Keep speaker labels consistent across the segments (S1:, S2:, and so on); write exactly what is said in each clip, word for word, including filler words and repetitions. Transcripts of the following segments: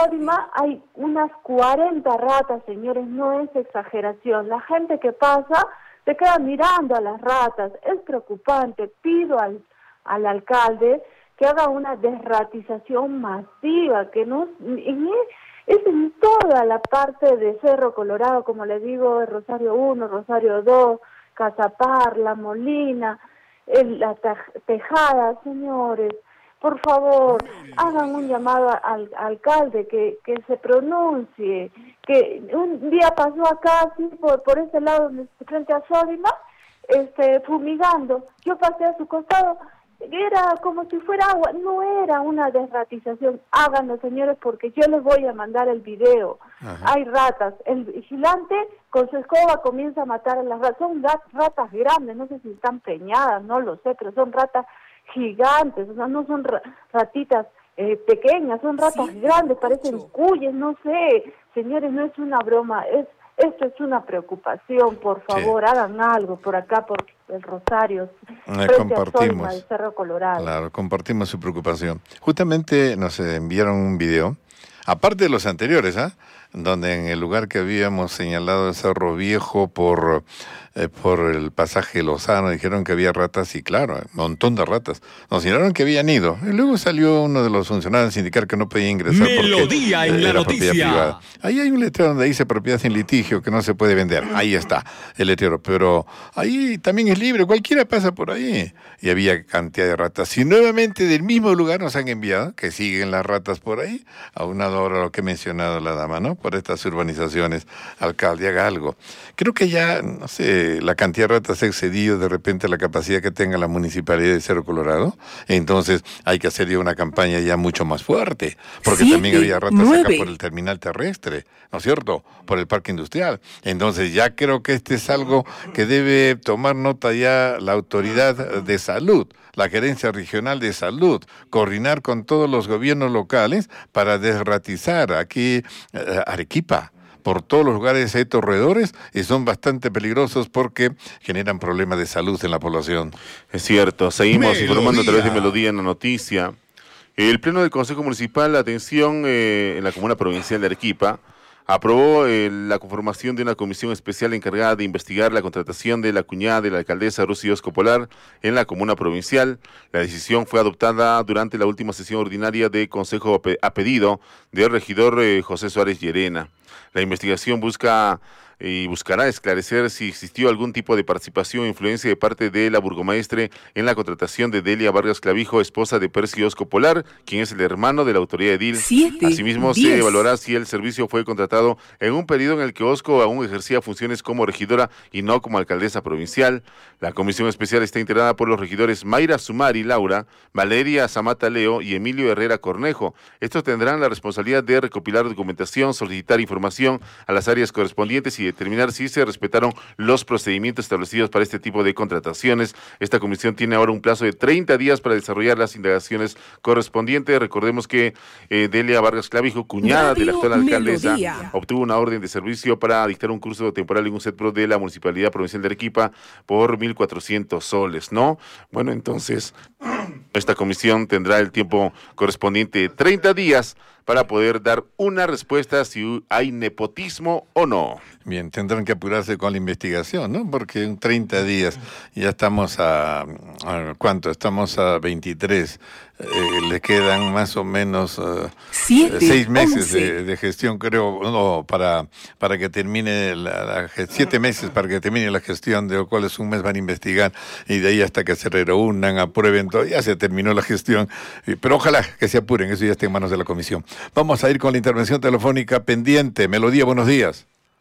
S1: Sódima hay unas cuarenta ratas, señores, no es exageración. La gente que pasa se queda mirando a las ratas, es preocupante. Pido al, al alcalde que haga una desratización masiva, que no en, es en toda la parte de Cerro Colorado, como les digo, Rosario uno, Rosario dos, Cazapar, La Molina, el, la Tejada, señores. Por favor, hagan un llamado al, al alcalde que, que se pronuncie, que un día pasó acá, así, por, por ese lado, frente a Sódima, este, fumigando. Yo pasé a su costado, era como si fuera agua, no era una desratización. Háganlo, señores, porque yo les voy a mandar el video. Ajá. Hay ratas, el vigilante con su escoba comienza a matar a las ratas, son ratas grandes, no sé si están preñadas, no lo sé, pero son ratas gigantes, o sea, no son ratitas eh, pequeñas, son ratas sí, grandes, parecen cuyes, no sé, señores, no es una broma, es esto es una preocupación, por favor, sí. hagan algo por acá, por el Rosario,
S2: frente compartimos, a Sódima,
S1: el Cerro Colorado.
S2: Claro, compartimos su preocupación. Justamente nos enviaron un video, aparte de los anteriores, ¿ah? ¿eh? Donde en el lugar que habíamos señalado el Cerro Viejo por, eh, por el pasaje Lozano, dijeron que había ratas, y claro, un montón de ratas. Nos señalaron que habían ido, y luego salió uno de los funcionarios a indicar que no podía ingresar
S3: Melodía
S2: porque
S3: en la
S2: era
S3: noticia.
S2: Propiedad privada. Ahí hay un letrero donde dice propiedad sin litigio, que no se puede vender. Ahí está el letrero, pero ahí también es libre, cualquiera pasa por ahí. Y había cantidad de ratas. Y nuevamente del mismo lugar nos han enviado, que siguen las ratas por ahí, aunado ahora a lo que ha mencionado la dama, ¿no? Por estas urbanizaciones, alcalde, haga algo. Creo que ya, no sé, la cantidad de ratas ha excedido de repente la capacidad que tenga la Municipalidad de Cerro Colorado, entonces hay que hacer ya una campaña ya mucho más fuerte, porque Siete, también había ratas nueve. acá por el terminal terrestre, ¿no es cierto?, por el parque industrial. Entonces ya creo que este es algo que debe tomar nota ya la autoridad de salud, la gerencia regional de salud, coordinar con todos los gobiernos locales para desratizar aquí eh, Arequipa. Por todos los lugares hay estos roedores y son bastante peligrosos porque generan problemas de salud en la población.
S4: Es cierto, seguimos
S3: Melodía.
S4: informando a través de Melodía en la noticia. El Pleno del Consejo Municipal, atención, eh, en la Comuna Provincial de Arequipa, aprobó eh, la conformación de una comisión especial encargada de investigar la contratación de la cuñada de la alcaldesa Rosy Osco Polar en la comuna provincial. La decisión fue adoptada durante la última sesión ordinaria de Consejo a pedido del regidor eh, José Suárez Llerena. La investigación busca y buscará esclarecer si existió algún tipo de participación o influencia de parte de la burgomaestre en la contratación de Delia Vargas Clavijo, esposa de Percy Osco Polar, quien es el hermano de la autoridad edil.
S3: Siete,
S4: Asimismo,
S3: diez.
S4: se evaluará si el servicio fue contratado en un periodo en el que Osco aún ejercía funciones como regidora y no como alcaldesa provincial. La comisión especial está integrada por los regidores Mayra Sumari Laura, Valeria Zamata Leo y Emilio Herrera Cornejo. Estos tendrán la responsabilidad de recopilar documentación, solicitar información a las áreas correspondientes y determinar si se respetaron los procedimientos establecidos para este tipo de contrataciones. Esta comisión tiene ahora un plazo de treinta días para desarrollar las indagaciones correspondientes. Recordemos que eh, Delia Vargas Clavijo, cuñada
S3: Radio
S4: de la actual alcaldesa,
S3: Melodía.
S4: obtuvo una orden de servicio para dictar un curso temporal en un CETPRO de la Municipalidad Provincial de Arequipa por mil cuatrocientos soles, ¿no? Bueno, entonces, esta comisión tendrá el tiempo correspondiente de treinta días para poder dar una respuesta si hay nepotismo o no.
S2: Bien, tendrán que apurarse con la investigación, ¿no? Porque en treinta días ya estamos a, a ¿cuánto? Estamos a veintitrés. Eh, le quedan más o menos uh,
S3: Siete,
S2: seis meses
S3: once.
S2: de, de gestión, creo, no, para, para que termine la, la siete meses para que termine la gestión, de lo cual es un mes van a investigar y de ahí hasta que se reúnan, aprueben todo, ya se terminó la gestión, pero ojalá que se apuren, eso ya está en manos de la comisión. Vamos a ir con la intervención telefónica pendiente. Melodía, buenos días.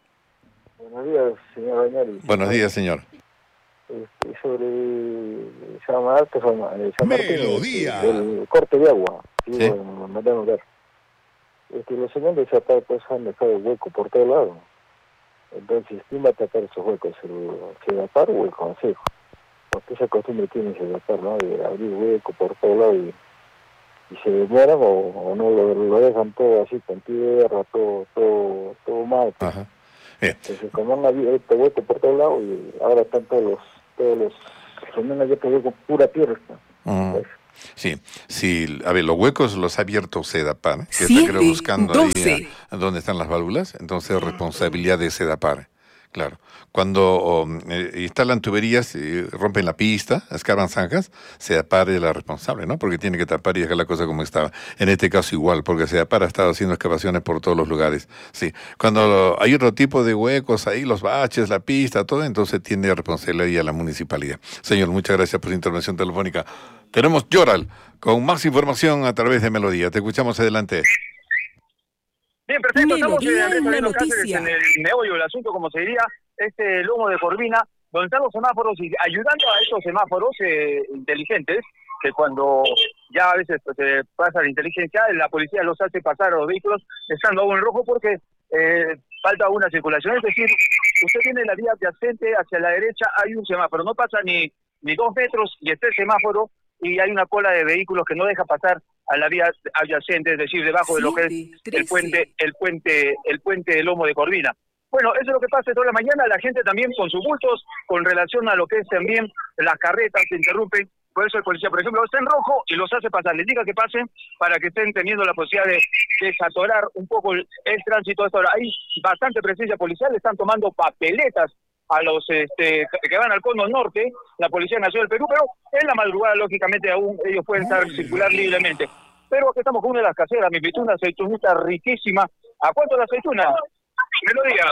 S5: Buenos días, señor Bañari.
S2: Buenos días, señor.
S5: Este, sobre San Martín, San Martín,
S3: Melodía.
S5: el corte de agua,
S2: Sí.
S5: sí. Me dan ver. Este, los señores acá pues han dejado hueco por todo lado. Entonces, ¿quién va a tapar esos huecos? ¿El Sedapar o el Consejo? Porque esa costumbre tiene el Sedapar, ¿no? De abrir hueco por todo lado y, y se demoran o, o no lo, lo dejan todo así con tierra, todo, todo, todo mal. Pues.
S2: Ajá. Bien.
S5: Entonces, como han abierto hueco por todo lado y ahora están todos los, todos los, también hay otro hueco pura tierra.
S2: Mm.
S5: Pues,
S2: Sí, sí, a ver, los huecos los ha abierto Sedapar, que
S3: Siete,
S2: está creo buscando
S3: doce.
S2: ahí a, a dónde están las válvulas, entonces responsabilidad de Sedapar, claro. Cuando um, eh, instalan tuberías, eh, rompen la pista, escarban zanjas, Sedapar es la responsable, ¿no? Porque tiene que tapar y dejar la cosa como estaba. En este caso igual, porque Sedapar ha estado haciendo excavaciones por todos los lugares. Sí, cuando hay otro tipo de huecos ahí, los baches, la pista, todo, entonces tiene responsabilidad a la municipalidad. Señor, muchas gracias por su intervención telefónica. Tenemos Yoral con más información a través de Melodía. Te escuchamos adelante.
S6: Bien, perfecto. Estamos
S3: Melodía
S6: en,
S3: en la
S6: Andrés Cáceres,
S3: noticia.
S6: en el meollo del asunto, como se diría, este lomo de Corvina, donde están los semáforos y ayudando a estos semáforos eh, inteligentes, que cuando ya a veces pues, eh, pasa la inteligencia, la policía los hace pasar a los vehículos estando aún en rojo porque eh, falta una circulación. Es decir, usted tiene la vía adyacente hacia la derecha, hay un semáforo, no pasa ni, ni dos metros y está el semáforo y hay una cola de vehículos que no deja pasar a la vía adyacente, es decir, debajo de lo que es el puente, el puente, el puente del Lomo de Corvina. Bueno, eso es lo que pasa toda la mañana, la gente también con sus bultos, con relación a lo que es también las carretas se interrumpen, por eso el policía, por ejemplo, está en rojo y los hace pasar, les diga que pasen para que estén teniendo la posibilidad de desatorar un poco el, el tránsito a esta hora. Hay bastante presencia policial, están tomando papeletas a los este, que van al cono norte, la Policía Nacional del Perú, pero en la madrugada, lógicamente, aún ellos pueden estar circular libremente. Pero aquí estamos con una de las caseras, me invitó una aceitunita riquísima. ¿A cuánto la aceituna? Me lo diga.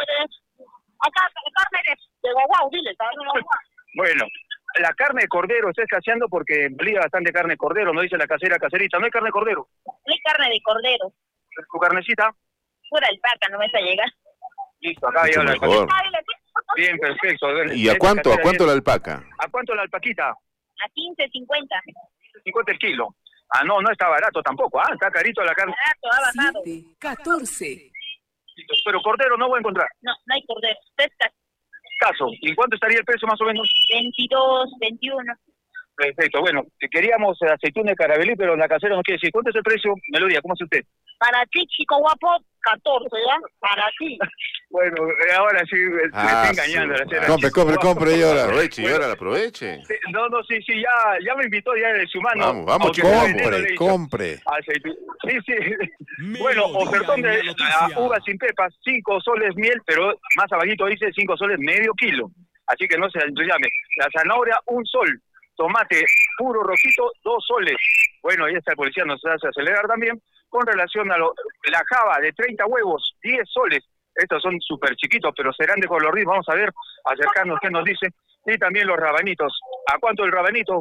S7: Acá, carne de guaguau, dile, está en guaguau.
S6: Bueno, la carne de cordero está escaseando porque valía bastante carne de cordero, no dice la casera caserita, no hay carne de cordero.
S7: No hay carne de cordero.
S6: ¿Tu carnecita?
S7: Pura alpaca, no me está llegando.
S6: Listo, acá ya la
S4: mejor.
S6: Bien, perfecto.
S4: ¿Y a cuánto? ¿A cuánto la alpaca?
S6: ¿A cuánto la alpaquita?
S7: A quince cincuenta.
S6: cincuenta el kilo. Ah, no, no está barato tampoco. Ah, está carito la carne.
S7: Barato, ha bajado.
S3: siete, catorce.
S6: Pero cordero no voy a encontrar.
S7: No, no hay cordero. Pesca.
S6: Caso. ¿Y cuánto estaría el precio más o menos?
S7: veintidós, veintiuno.
S6: Perfecto. Bueno, queríamos aceituna de carabelí, pero la casera no quiere decir. ¿Cuánto es el precio? Melodía, ¿cómo hace usted?
S7: Para ti, chico guapo, catorce, ¿ya? Para ti.
S6: Bueno, ahora sí me,
S4: Ah,
S6: me está engañando.
S4: sí.
S6: La señora.
S2: Compre, compre, compre y ahora.
S4: Aproveche, y ahora aproveche.
S6: Sí, No, no, sí, sí, ya, ya me invitó ya de su mano.
S4: Vamos, vamos,
S6: aunque
S4: chico,
S6: sea
S4: vamos.
S6: veneno, le he dicho.
S2: Compre, compre.
S6: Aceituna. Sí, sí. Bueno, ofertón de ah, uvas sin pepas, cinco soles miel, pero más abajito dice cinco soles medio kilo. Así que no se entusiasme. La zanahoria, un sol. Tomate puro rojito, dos soles. Bueno, ahí está el policía, nos hace acelerar también. Con relación a lo, la java de treinta huevos, diez soles. Estos son súper chiquitos, pero serán de color gris. Vamos a ver, acercarnos qué nos dice. Y también los rabanitos. ¿A cuánto el rabanito?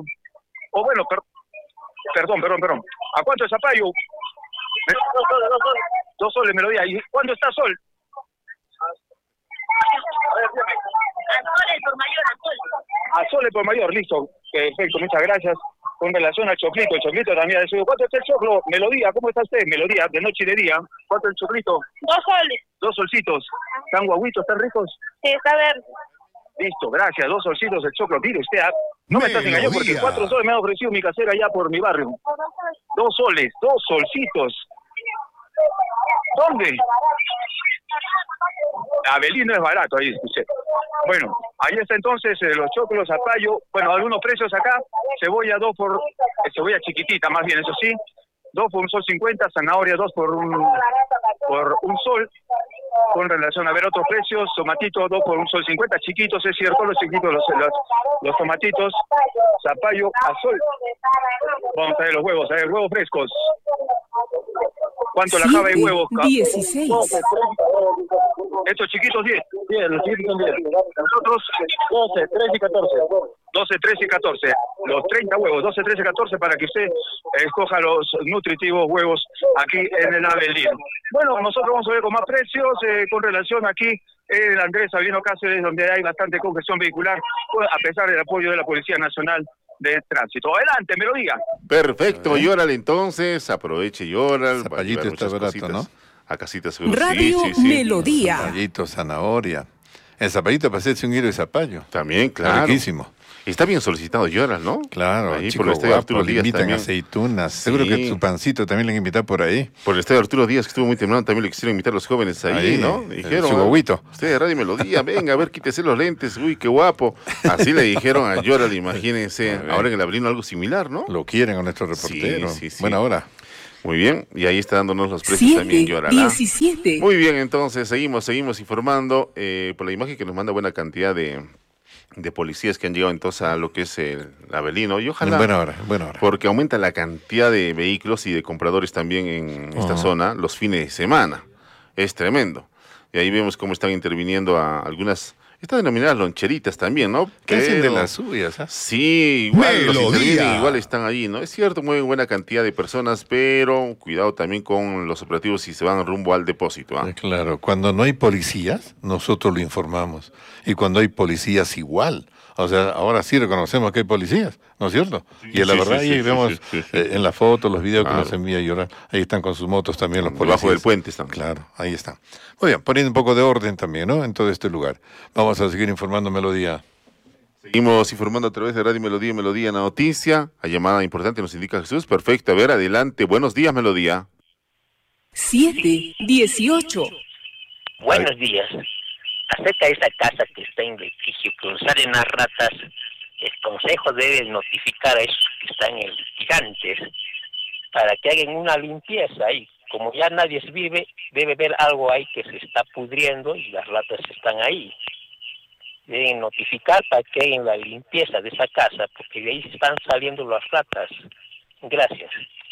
S6: O bueno, per, perdón, perdón, perdón. ¿A cuánto el zapallo? Eh, dos soles, dos soles. Dos soles, Melodía. ¿Y cuándo está sol? A ver, dígame.
S7: A soles por mayor, a soles.
S6: A soles por mayor, listo. Perfecto, muchas gracias. Con relación al choclito, el choclito también ha decidido. ¿Cuánto es el choclo? Melodía, ¿cómo está usted? Melodía, de noche y de día. ¿Cuánto es el choclito?
S7: Dos soles.
S6: Dos solcitos. ¿Están guaguitos, están ricos?
S7: Sí, está verde.
S6: Listo, gracias. Dos solcitos el choclo. Mire usted, ah, no me estás engañando porque cuatro soles me ha ofrecido mi casera allá por mi barrio. Dos soles, dos solcitos. ¿Dónde? Avelino es barato, ahí escuché. Bueno, ahí está entonces eh, los choclos, zapallo. Bueno, algunos precios acá. Cebolla, dos por... Eh, cebolla chiquitita, más bien, eso sí. Dos por un sol cincuenta, zanahoria, dos por un, por un sol. Con relación a ver otros precios, tomatito, dos por un sol cincuenta, chiquitos, es cierto, los chiquitos, los, los, los tomatitos, zapallo a sol. Vamos a ver los huevos, a ver, huevos frescos. ¿Cuánto la java y huevos?
S3: dieciséis.
S6: Estos chiquitos diez. diez, los chiquitos son diez. Nosotros doce, trece y catorce. doce, trece y catorce. Los treinta huevos, doce, trece y catorce para que usted escoja los nutritivos huevos aquí en el Avelino. Bueno, nosotros vamos a ver con más precios eh, con relación aquí en Andrés Sabino Cáceres, donde hay bastante congestión vehicular, a pesar del apoyo de la Policía Nacional de Tránsito. Adelante, me lo diga.
S4: Perfecto, Yoral entonces, aproveche Yoral.
S2: Zapallito está barato, ¿no?
S4: A casitas seguro.
S3: Radio
S4: sí, sí, sí.
S3: Melodía.
S2: Zapallito, zanahoria. El zapallito para hacerse un hilo de zapallo.
S4: También, claro.
S2: Riquísimo.
S4: Está bien solicitado Lloras, ¿no?
S2: Claro,
S4: ahí
S2: chico
S4: por el estadio
S2: guapo,
S4: Arturo
S2: le
S4: Díaz
S2: invitan
S4: también.
S2: aceitunas. Seguro
S4: Sí.
S2: que su pancito también le han invitado por ahí.
S4: Por el estadio Arturo Díaz, que estuvo muy temprano, también le quisieron invitar a los jóvenes ahí,
S2: Ahí,
S4: ¿no?
S2: eh,
S4: Dijeron,
S2: su guaguito.
S4: usted de Radio Melodía, venga, a ver, quítese los lentes, uy, qué guapo. Así le dijeron a Lloras, imagínense, ahora en el Abrino algo similar, ¿no?
S2: Lo quieren a nuestro reportero.
S4: Sí, sí, sí.
S2: Buena hora.
S4: Muy bien, y ahí está dándonos los precios también
S3: siete,
S4: Llora.
S3: diecisiete.
S4: Muy bien, entonces seguimos, seguimos informando eh, por la imagen que nos manda buena cantidad de, de policías que han llegado entonces a lo que es el Avelino, y ojalá,
S2: Buena hora, buena hora.
S4: porque aumenta la cantidad de vehículos y de compradores también en esta
S2: Ajá.
S4: zona los fines de semana. Es tremendo. Y ahí vemos cómo están interviniendo a algunas, estas denominadas loncheritas también, ¿no?
S2: ¿Qué hacen de
S4: Pero-
S2: las suyas? ah?
S4: Sí, igual los
S8: Melodía.
S4: intervienen, igual están allí, ¿no? Es cierto, muy buena cantidad de personas, pero cuidado también con los operativos si se van rumbo al depósito. ¿ah?
S2: Eh, Claro, cuando no hay policías, nosotros lo informamos. Y cuando hay policías, igual. O sea, ahora sí reconocemos que hay policías, ¿no es cierto? Y la
S4: sí,
S2: verdad,
S4: sí,
S2: ahí
S4: sí,
S2: vemos
S4: sí, sí, sí.
S2: eh, en la foto, los videos
S4: Claro.
S2: que nos envía Llorar, ahí están con sus motos también los policías.
S4: Debajo del puente están.
S2: Claro, ahí están. Muy bien, poniendo un poco de orden también, ¿no? En todo este lugar. Vamos a seguir informando Melodía.
S4: Seguimos informando a través de Radio Melodía, Melodía en la noticia. La llamada importante nos indica Jesús. Perfecto, a ver, adelante. Buenos días, Melodía.
S3: siete, dieciocho.
S9: Buenos días. Acerca de esa casa que está en litigio, que salen las ratas, el consejo debe notificar a esos que están en litigantes para que hagan una limpieza ahí. Como ya nadie vive, debe haber algo ahí que se está pudriendo y las ratas están ahí. Deben notificar para que hagan la limpieza de esa casa, porque de ahí están saliendo las ratas. Gracias.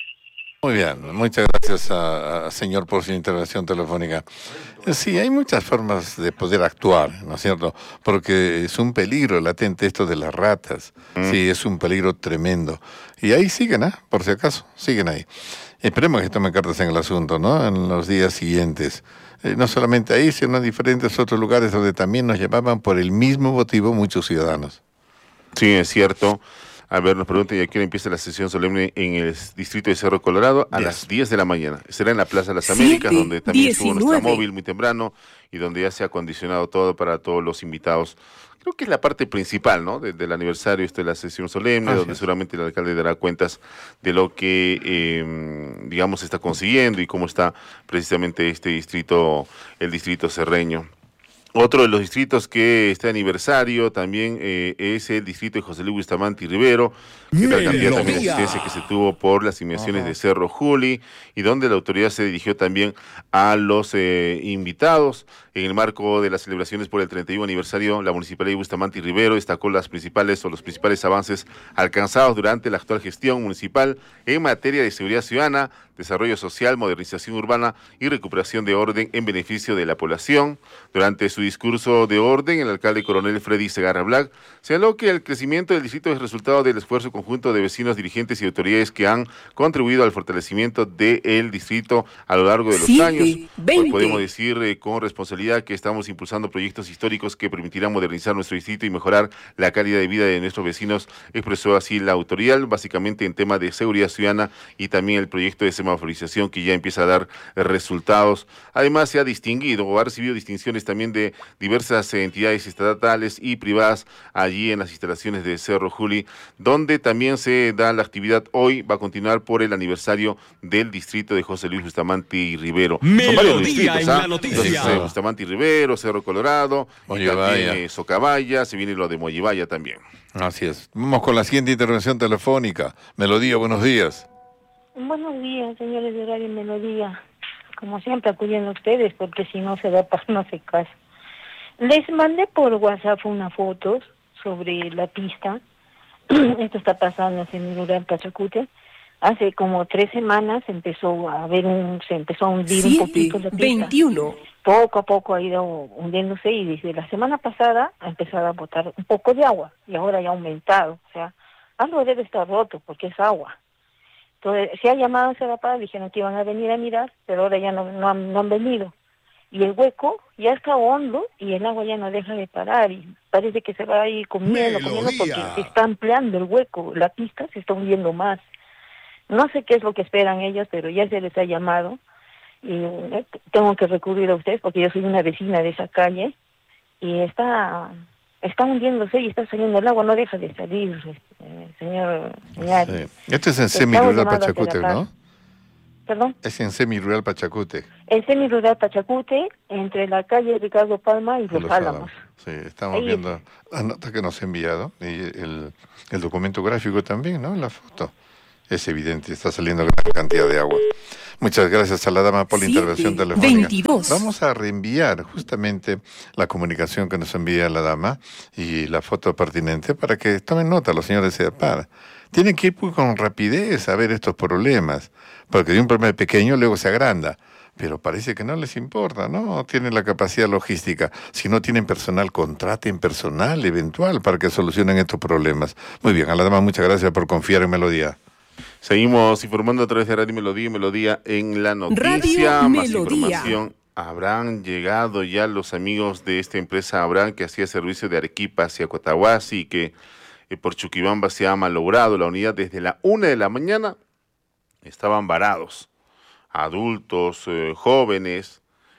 S2: Muy bien, muchas gracias a, a señor por su intervención telefónica. Eh, Sí, hay muchas formas de poder actuar, ¿no es cierto? Porque es un peligro latente esto de las ratas. Sí, es un peligro tremendo. Y ahí siguen, ¿ah? Por si acaso, siguen ahí. Esperemos que tomen cartas en el asunto, ¿no? En los días siguientes. Eh, no solamente ahí, sino en diferentes otros lugares donde también nos llamaban por el mismo motivo muchos ciudadanos.
S4: Sí, es cierto. A ver, nos preguntan, ¿y a qué hora empieza la sesión solemne en el distrito de Cerro Colorado? A
S2: Yes.
S4: las diez de la mañana. Será en la Plaza de las
S3: Siete,
S4: Américas, donde también estuvo nuestra
S3: diecinueve.
S4: móvil muy temprano y donde ya se ha acondicionado todo para todos los invitados. Creo que es la parte principal, ¿no? De- del aniversario, esto de la sesión solemne,
S2: Así
S4: donde
S2: es.
S4: seguramente el alcalde dará cuentas de lo que, eh, digamos, está consiguiendo y cómo está precisamente este distrito, el distrito serreño. Otro de los distritos que está de aniversario también eh, es el distrito de José Luis Bustamante y Rivero, que es la cantidad también de
S8: Melodía.
S4: asistencia que se tuvo por las inmersiones de Cerro Juli, y donde la autoridad se dirigió también a los eh, invitados. En el marco de las celebraciones por el treinta y uno aniversario, la Municipalidad de Bustamante y Rivero destacó las principales o los principales avances alcanzados durante la actual gestión municipal en materia de seguridad ciudadana, desarrollo social, modernización urbana y recuperación de orden en beneficio de la población. Durante su discurso de orden, el alcalde coronel Freddy Segarra Black señaló que el crecimiento del distrito es resultado del esfuerzo conjunto de vecinos, dirigentes y autoridades que han contribuido al fortalecimiento del distrito a lo largo de los
S3: Siete,
S4: años. Hoy
S3: veinte.
S4: podemos decir eh, con responsabilidad que estamos impulsando proyectos históricos que permitirán modernizar nuestro distrito y mejorar la calidad de vida de nuestros vecinos, expresó así la autoridad, básicamente en tema de seguridad ciudadana y también el proyecto de semaforización que ya empieza a dar eh, resultados. Además, se ha distinguido o ha recibido distinciones también de diversas eh, entidades estatales y privadas allí en las instalaciones de Cerro Juli, donde también se da la actividad hoy, va a continuar por el aniversario del distrito de José Luis Bustamante y Rivero. Son varios los
S8: Melodía
S4: distritos,
S8: en
S4: ¿ah?
S8: la noticia.
S4: Entonces, eh, Bustamante y Rivero, Cerro Colorado, y
S2: Mollevaya.
S4: también eh, Socabaya, se viene lo de Mollevaya también.
S2: Así es. Vamos con la siguiente intervención telefónica. Melodía, buenos días.
S10: Buenos días, señores de Radio Melodía. Como siempre, acuden a ustedes, porque si no se da para no se casa. Les mandé por WhatsApp unas fotos sobre la pista. Esto está pasando en el lugar Pachacute. Hace como tres semanas empezó a haber un, se empezó a hundir un poquito
S3: siete,
S10: la pista.
S3: veintiuno.
S10: Poco a poco ha ido hundiéndose y desde la semana pasada ha empezado a botar un poco de agua y ahora ya ha aumentado. O sea, algo debe estar roto porque es agua. Entonces, se ha llamado a Serapaz, dijeron que iban a venir a mirar, pero ahora ya no, no, han, no han venido. Y el hueco ya está hondo y el agua ya no deja de parar y parece que se va a ir comiendo, comiendo porque
S8: Melodía.
S10: se está ampliando el hueco, la pista se está hundiendo más. No sé qué es lo que esperan ellos, pero ya se les ha llamado y eh, tengo que recurrir a ustedes porque yo soy una vecina de esa calle y está está hundiéndose y está saliendo el agua, no deja de salir, este, señor. señor.
S2: Sí. Este es en semi-rural Pachacute, ¿no?
S10: ¿Perdón?
S2: Es en semi-rural Pachacute.
S10: En semi-rural Pachacute, entre la calle Ricardo Palma y Los, los Álamos. Álamos.
S2: Sí, estamos
S10: Ahí
S2: viendo
S10: es.
S2: la nota que nos ha enviado y el, el documento gráfico también, ¿no? La foto. Es evidente, está saliendo gran cantidad de agua. Muchas gracias a la dama por la
S3: siete,
S2: intervención telefónica.
S3: veintidós.
S2: Vamos a reenviar justamente la comunicación que nos envía la dama y la foto pertinente para que tomen nota los señores de EDAPAR. Tienen que ir con rapidez a ver estos problemas, porque de un problema pequeño luego se agranda. Pero parece que no les importa, ¿no? Tienen la capacidad logística. Si no tienen personal, contraten personal eventual para que solucionen estos problemas. Muy bien, a la dama muchas gracias por confiar en Melodía.
S4: Seguimos informando a través de Radio Melodía y Melodía en la noticia.
S3: Radio
S4: Más
S3: Melodía.
S4: información. Habrán llegado ya los amigos de esta empresa Abraham que hacía servicio de Arequipa hacia Cotahuasi y que eh, por Chuquibamba se ha malogrado la unidad desde la una de la mañana. Estaban varados. Adultos, eh, jóvenes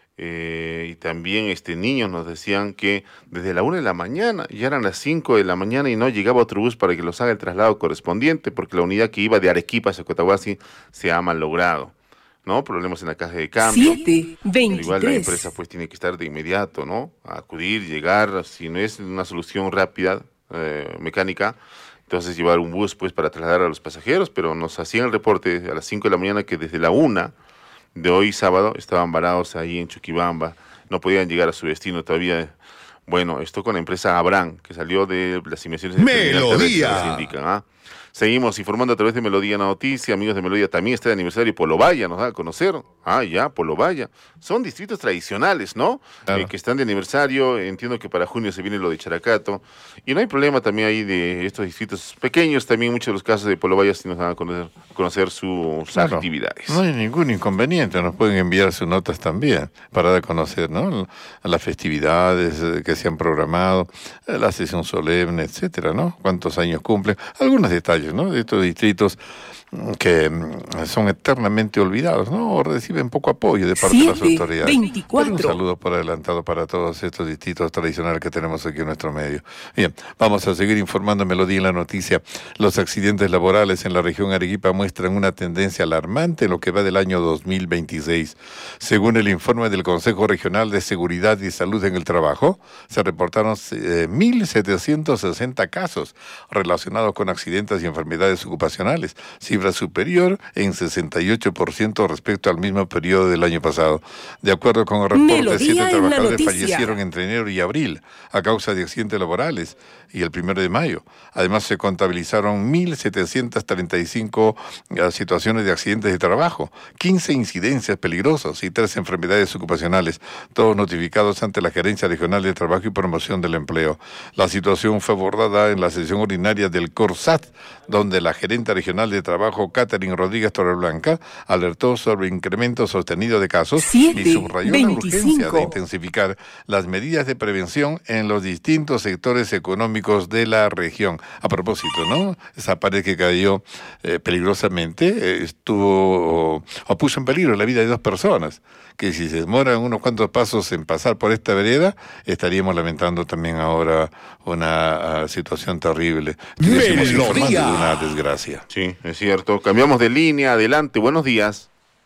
S4: eh, y también este niños nos decían que desde la una de la mañana, ya eran las cinco de la mañana y no llegaba otro bus para que los haga el traslado correspondiente porque la unidad que iba de Arequipa hacia Cotahuasi se ha malogrado, ¿no? Problemas en la caja de cambio.
S3: siete, veintitrés.
S4: Igual la empresa pues tiene que estar de inmediato, ¿no? A acudir, llegar, si no es una solución rápida, eh, mecánica, entonces llevar un bus pues para trasladar a los pasajeros, pero nos hacían el reporte a las cinco de la mañana que desde la una de hoy sábado estaban varados ahí en Chuquibamba, no podían llegar a su destino todavía. Bueno, esto con la empresa Abraham, que salió de las inversiones de
S8: Melodía.
S4: Se indican, ¿ah? Seguimos informando a través de Melodía Noticia. Amigos de Melodía, también está de aniversario Polo Vaya, nos da a conocer. Ah, ya, Polo Vaya. Son distritos tradicionales, ¿no?
S2: Claro.
S4: Eh, que están de aniversario. Entiendo que para junio se viene lo de Characato. Y no hay problema también ahí de estos distritos pequeños. También muchos de los casos de Polo Vaya sí nos dan a conocer, conocer sus
S2: Claro,
S4: actividades.
S2: no hay ningún inconveniente, nos pueden enviar sus notas también para dar a conocer, ¿no? Las festividades eh, que se han programado, eh, la sesión solemne, etcétera, ¿no? Cuántos años cumplen, algunos detalles, ¿no? De estos distritos mm, que mm, son eternamente olvidados, ¿no? O reciben poco apoyo de parte de las
S3: siete,
S2: autoridades.
S3: veinticuatro.
S2: Pero un saludo por adelantado para todos estos distritos tradicionales que tenemos aquí en nuestro medio. Bien, vamos a seguir informando Melodía en la noticia. Los accidentes laborales en la región Arequipa muestran una tendencia alarmante en lo que va del año dos mil veintiséis. Según el informe del Consejo Regional de Seguridad y Salud en el Trabajo, se reportaron eh, mil setecientos sesenta casos relacionados con accidentes y enfermedades ocupacionales, cifra superior en sesenta y ocho por ciento respecto al mismo periodo del año pasado. De acuerdo con el reporte,
S3: Melodía
S2: siete
S3: en la
S2: trabajadores
S3: noticia.
S2: fallecieron entre enero y abril a causa de accidentes laborales y el primero de mayo. Además, se contabilizaron mil setecientos treinta y cinco uh, situaciones de accidentes de trabajo, quince incidencias peligrosas y tres enfermedades ocupacionales, todos notificados ante la Gerencia Regional de Trabajo y Promoción del Empleo. La situación fue abordada en la sesión ordinaria del CORSAT, donde la gerente regional de trabajo, Catherine Rodríguez Torreblanca, alertó sobre incremento sostenido de casos
S3: siete,
S2: y subrayó
S3: veinticinco.
S2: la urgencia de intensificar las medidas de prevención en los distintos sectores económicos de la región. A propósito, ¿no? Esa pared que cayó eh, peligrosamente eh, estuvo o, o puso en peligro la vida de dos personas, que si se demoran unos cuantos pasos en pasar por esta vereda, estaríamos lamentando también ahora una uh, situación terrible. Estuviésemos informando de una desgracia.
S4: Sí, es cierto. Cambiamos de línea, adelante, buenos días.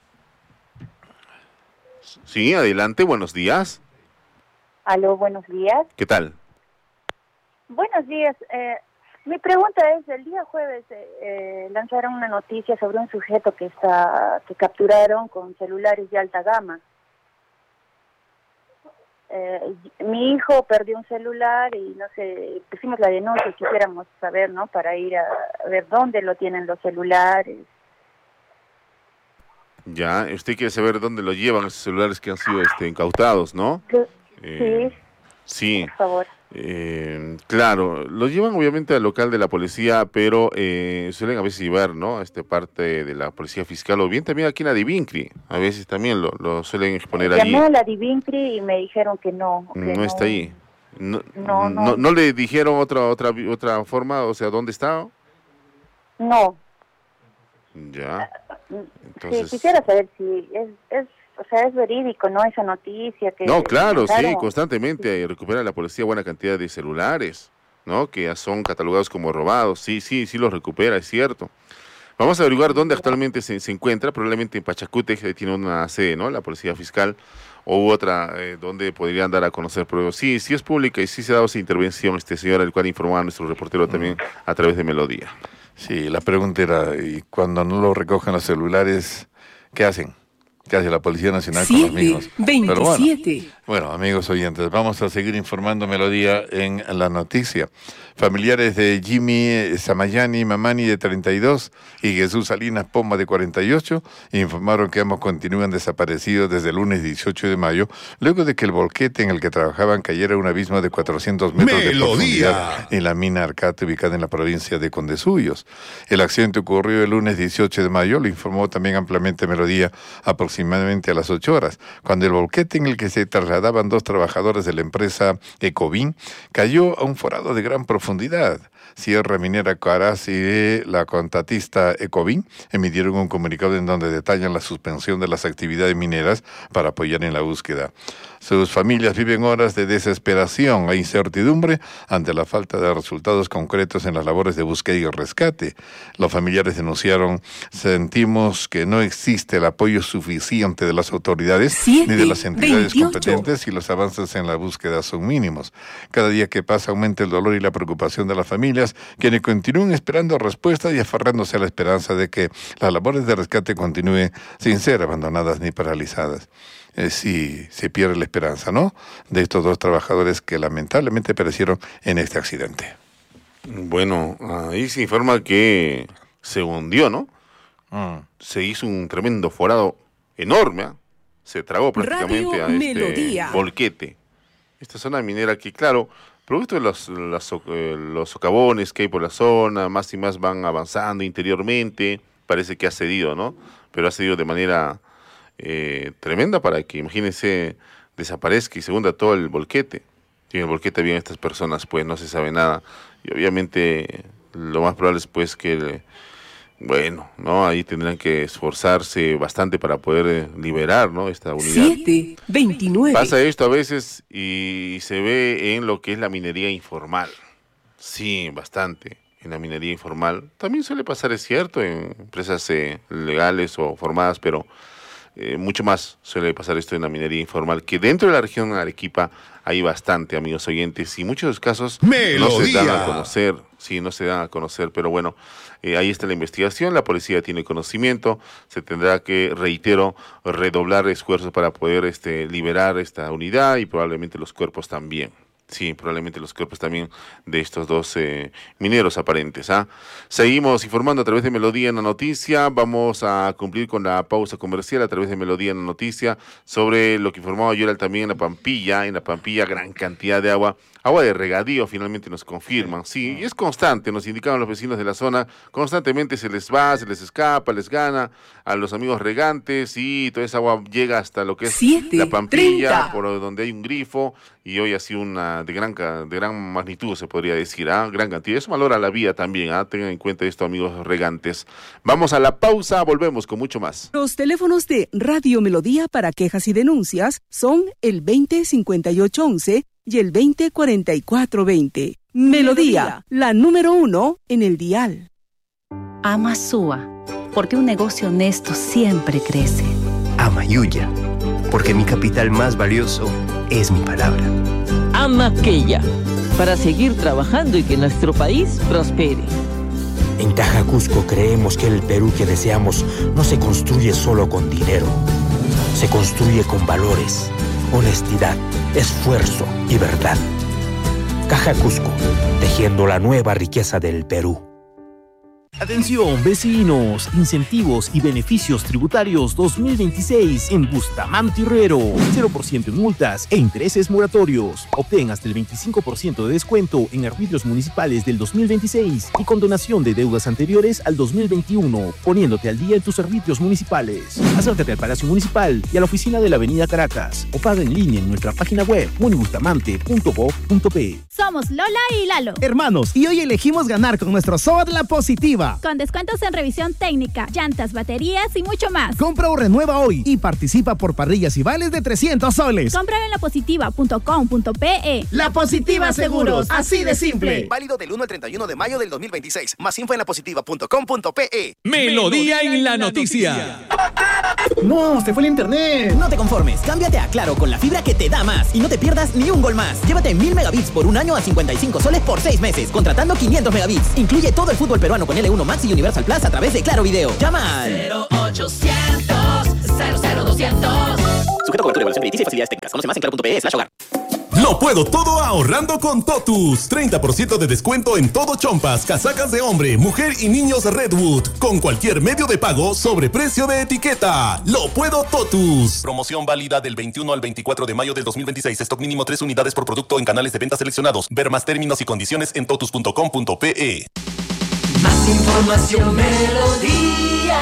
S4: Sí, adelante, buenos días.
S11: Aló, buenos días.
S4: ¿Qué tal?
S11: Buenos días. Eh, mi pregunta es, el día jueves eh, eh, lanzaron una noticia sobre un sujeto que está que capturaron con celulares de alta gama. Eh, mi hijo perdió un celular y no sé, pusimos la denuncia, quisiéramos saber, ¿no? Para ir a, a ver dónde lo tienen los celulares.
S4: Ya, usted quiere saber dónde lo llevan esos celulares que han sido este, incautados, ¿no?
S11: Sí,
S4: eh, sí.
S11: Por favor.
S4: Eh, claro, lo llevan obviamente al local de la policía, pero eh, suelen a veces llevar, ¿no? Este parte de la policía fiscal o bien también aquí en la Divincri, a veces también lo, lo suelen exponer allí.
S11: Llamé a la Divincri y me dijeron que no. Que
S4: no, no está ahí. No,
S11: no, no.
S4: no, ¿No le dijeron otra otra otra forma, o sea, dónde está?
S11: No.
S4: Ya. Entonces...
S11: Sí, quisiera saber si es, es o sea, es verídico, ¿no? Esa noticia que...
S4: No, claro,
S11: claro.
S4: sí, constantemente sí. recupera la policía buena cantidad de celulares, ¿no? Que ya son catalogados como robados. Sí, sí, sí los recupera, es cierto. Vamos a averiguar dónde actualmente se, se encuentra, probablemente en Pachacútec, ahí tiene una sede, ¿no? La policía fiscal, o otra eh, donde podrían dar a conocer, pero sí, sí es pública y sí se ha dado esa intervención, este señor, el cual informaba a nuestro reportero también a través de Melodía.
S2: Sí, la pregunta era, ¿y cuando no lo recogen los celulares, qué hacen? ¿Qué hace la Policía Nacional con los mismos?
S3: veintisiete.
S2: Bueno, bueno, amigos oyentes, vamos a seguir informando Melodía en la noticia. Familiares de Jimmy Samayani Mamani, de treinta y dos, y Jesús Salinas Pomba, de cuarenta y ocho, informaron que ambos continúan desaparecidos desde el lunes dieciocho de mayo, luego de que el volquete en el que trabajaban cayera a un abismo de cuatrocientos metros Melodía. de profundidad en la mina Arcate, ubicada en la provincia de Condesuyos. El accidente ocurrió el lunes dieciocho de mayo, lo informó también ampliamente Melodía, aproximadamente a las ocho horas, cuando el volquete en el que se trasladaban dos trabajadores de la empresa Ecovin cayó a un forado de gran profundidad. Sierra Minera Caraz y la contratista Ecovin emitieron un comunicado en donde detallan la suspensión de las actividades mineras para apoyar en la búsqueda. Sus familias viven horas de desesperación e incertidumbre ante la falta de resultados concretos en las labores de búsqueda y rescate. Los familiares denunciaron: sentimos que no existe el apoyo suficiente de las autoridades siete, ni de las entidades veintiocho. Competentes y los avances en la búsqueda son mínimos. Cada día que pasa aumenta el dolor y la preocupación de las familias, quienes continúan esperando respuestas y aferrándose a la esperanza de que las labores de rescate continúen sin ser abandonadas ni paralizadas. Eh, sí, se pierde la esperanza, ¿no?, de estos dos trabajadores que lamentablemente perecieron en este accidente.
S4: Bueno, ahí se informa que se hundió, ¿no?
S2: Mm.
S4: Se hizo un tremendo forado enorme, ¿eh? Se tragó prácticamente
S3: Radio
S4: a este
S3: Melodía.
S4: volquete. Esta zona minera que, claro, producto de los, los, eh, los socavones que hay por la zona, más y más van avanzando interiormente, parece que ha cedido, ¿no? Pero ha cedido de manera eh, tremenda para que, imagínense, desaparezca y se hunda todo el volquete. Y en el volquete habían estas personas, pues no se sabe nada. Y obviamente lo más probable es pues que, bueno, ¿no? Ahí tendrán que esforzarse bastante para poder eh, liberar, ¿no?, esta unidad.
S3: siete, veintinueve.
S4: Pasa esto a veces y se ve en lo que es la minería informal. Sí, bastante. En la minería informal. También suele pasar, es cierto, en empresas eh, legales o formadas, pero eh, mucho más suele pasar esto en la minería informal, que dentro de la región de Arequipa hay bastante, amigos oyentes, y muchos de los casos Melodía. no se dan a conocer, sí, no se dan a conocer, pero bueno, eh, ahí está la investigación, la policía tiene conocimiento, se tendrá que, reitero, redoblar esfuerzos para poder este, liberar esta unidad y probablemente los cuerpos también. Sí, probablemente los cuerpos también de estos dos eh, mineros aparentes. ¿ah? Seguimos informando a través de Melodía en la Noticia. Vamos a cumplir con la pausa comercial a través de Melodía en la Noticia sobre lo que informaba Yoral también en la Pampilla. En la Pampilla, gran cantidad de agua. Agua de regadío, finalmente nos confirman. Sí, y es constante, nos indicaban los vecinos de la zona. Constantemente se les va, se les escapa, les gana a los amigos regantes y toda esa agua llega hasta lo que es siete, la Pampilla, treinta. Por donde hay un grifo. Y hoy ha sido una de gran, de gran magnitud, se podría decir, ¿ah? Gran cantidad. Eso valora la vía también, ¿ah? Tengan en cuenta esto, amigos regantes. Vamos a la pausa, volvemos con mucho más.
S3: Los teléfonos de Radio Melodía para quejas y denuncias son el veinte cincuenta y ocho once y el veinte cuarenta y cuatro veinte. Melodía, la número uno en el dial.
S8: Ama Sua, porque un negocio honesto siempre crece.
S12: Ama Yuya, porque mi capital más valioso es mi palabra.
S13: Ama Quella, para seguir trabajando y que nuestro país prospere.
S14: En Caja Cusco creemos que el Perú que deseamos no se construye solo con dinero. Se construye con valores, honestidad, esfuerzo y verdad. Caja Cusco, tejiendo la nueva riqueza del Perú.
S15: Atención, vecinos, incentivos y beneficios tributarios dos mil veintiséis en Bustamante Herrero. cero por ciento en multas e intereses moratorios. Obtén hasta el veinticinco por ciento de descuento en arbitrios municipales del dos mil veintiséis y condonación de deudas anteriores al dos mil veintiuno, poniéndote al día en tus arbitrios municipales. Acércate al Palacio Municipal y a la oficina de la Avenida Caracas o paga en línea en nuestra página web munibustamante punto gob punto pe.
S16: Somos Lola y Lalo,
S17: hermanos, y hoy elegimos ganar con nuestro SOAT La Positiva.
S16: nueva.
S17: Con descuentos en revisión técnica, llantas, baterías y mucho más.
S16: Compra o renueva hoy y participa por parrillas y vales de trescientos soles.
S17: Cómpralo en la positiva punto com punto pe.
S16: La Positiva Seguros, así de simple.
S18: Válido del uno al treinta y uno de mayo del dos mil veintiséis. Más info en la positiva punto com punto pe.
S19: Melodía en la noticia.
S16: No, se fue el internet.
S20: No te conformes, cámbiate a Claro con la fibra que te da más y no te pierdas ni un gol más. Llévate mil megabits por un año a cincuenta y cinco soles por seis meses, contratando quinientos megabits. Incluye todo el fútbol peruano con L uno Max y Universal Plus a través de Claro Video. Llama al
S19: cero ochocientos cero cero doscientos.
S20: Sujeto a cobertura, evaluación crediticia y facilidades técnicas. Conoce más en claro punto pe slash hogar.
S19: Lo puedo todo ahorrando con Totus. treinta por ciento de descuento en todo chompas, casacas de hombre, mujer y niños Redwood. Con cualquier medio de pago sobre precio de etiqueta. Lo puedo Totus.
S21: Promoción válida del veintiuno al veinticuatro de mayo del dos mil veintiséis. Stock mínimo tres unidades por producto en canales de venta seleccionados. Ver más términos y condiciones en totus punto com punto pe.
S19: Más información, Melodía.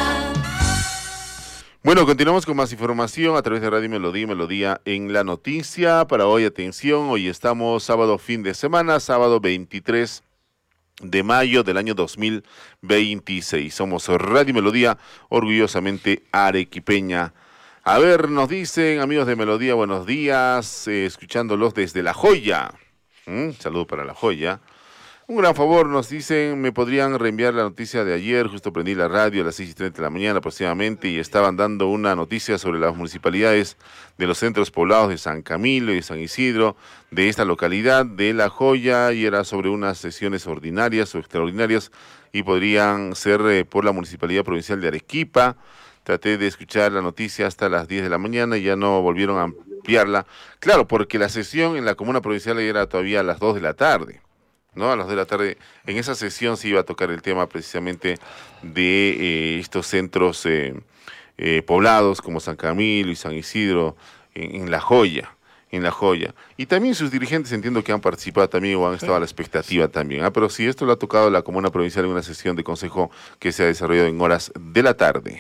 S4: Bueno, continuamos con más información a través de Radio Melodía, Melodía en la noticia. Para hoy, atención, hoy estamos sábado fin de semana, sábado veintitrés de mayo del año dos mil veintiséis. Somos Radio Melodía, orgullosamente arequipeña. A ver, nos dicen, amigos de Melodía, buenos días, eh, escuchándolos desde La Joya. ¿Mm? Saludo para La Joya. Un gran favor, nos dicen, me podrían reenviar la noticia de ayer, justo prendí la radio a las seis y treinta de la mañana aproximadamente y estaban dando una noticia sobre las municipalidades de los centros poblados de San Camilo y San Isidro, de esta localidad de La Joya, y era sobre unas sesiones ordinarias o extraordinarias y podrían ser eh, por la Municipalidad Provincial de Arequipa. Traté de escuchar la noticia hasta las diez de la mañana y ya no volvieron a ampliarla. Claro, porque la sesión en la Comuna Provincial era todavía a las dos de la tarde. ¿No? A las dos de la tarde, en esa sesión se iba a tocar el tema precisamente de eh, estos centros eh, eh, poblados como San Camilo y San Isidro en, en La Joya, en La Joya. Y también sus dirigentes entiendo que han participado también o han estado a la expectativa también. ¿eh? Pero sí, esto lo ha tocado la Comuna Provincial en una sesión de consejo que se ha desarrollado en horas de la tarde.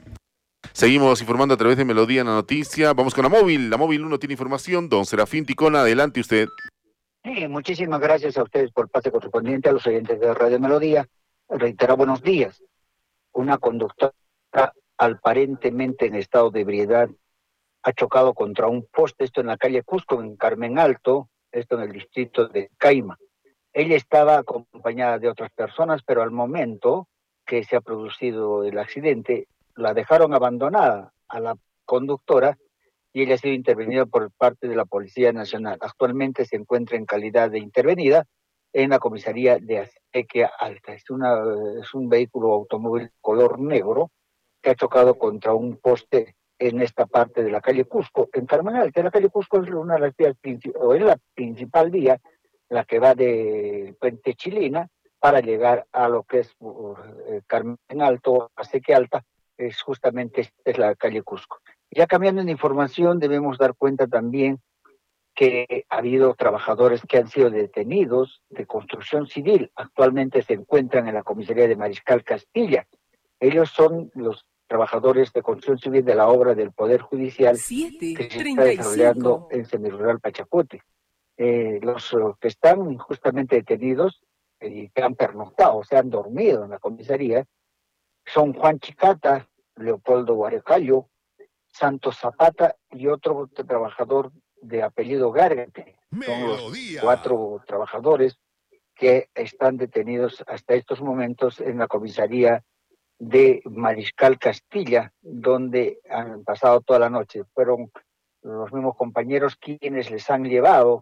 S4: Seguimos informando a través de Melodía en la noticia. Vamos con la móvil. La móvil uno tiene información. Don Serafín Ticona, adelante usted.
S22: Sí, muchísimas gracias a ustedes por el pase correspondiente, a los oyentes de Radio Melodía. Reitero, buenos días. Una conductora aparentemente en estado de ebriedad ha chocado contra un poste, esto en la calle Cusco, en Carmen Alto, esto en el distrito de Caima. Ella estaba acompañada de otras personas, pero al momento que se ha producido el accidente, la dejaron abandonada a la conductora y ella ha sido intervenida por parte de la Policía Nacional. Actualmente se encuentra en calidad de intervenida en la comisaría de Acequia Alta. Es, una, es un vehículo automóvil color negro que ha chocado contra un poste en esta parte de la calle Cusco, en Carmen Alta. La calle Cusco es una de las vías, o es la principal vía, la que va de Puente Chilina para llegar a lo que es uh, Carmen Alto, Acequia Alta, es justamente esta es la calle Cusco. Ya cambiando de información, debemos dar cuenta también que ha habido trabajadores que han sido detenidos de construcción civil. Actualmente se encuentran en la comisaría de Mariscal Castilla. Ellos son los trabajadores de construcción civil de la obra del Poder Judicial siete, que se está desarrollando en Semirural Pachacuti. Eh, los que están justamente detenidos y que han pernoctado, o sea, han dormido en la comisaría, son Juan Chicata, Leopoldo Guarecayo, Santos Zapata y otro trabajador de apellido Gárgate. Son los cuatro trabajadores que están detenidos hasta estos momentos en la comisaría de Mariscal Castilla, donde han pasado toda la noche. Fueron los mismos compañeros quienes les han llevado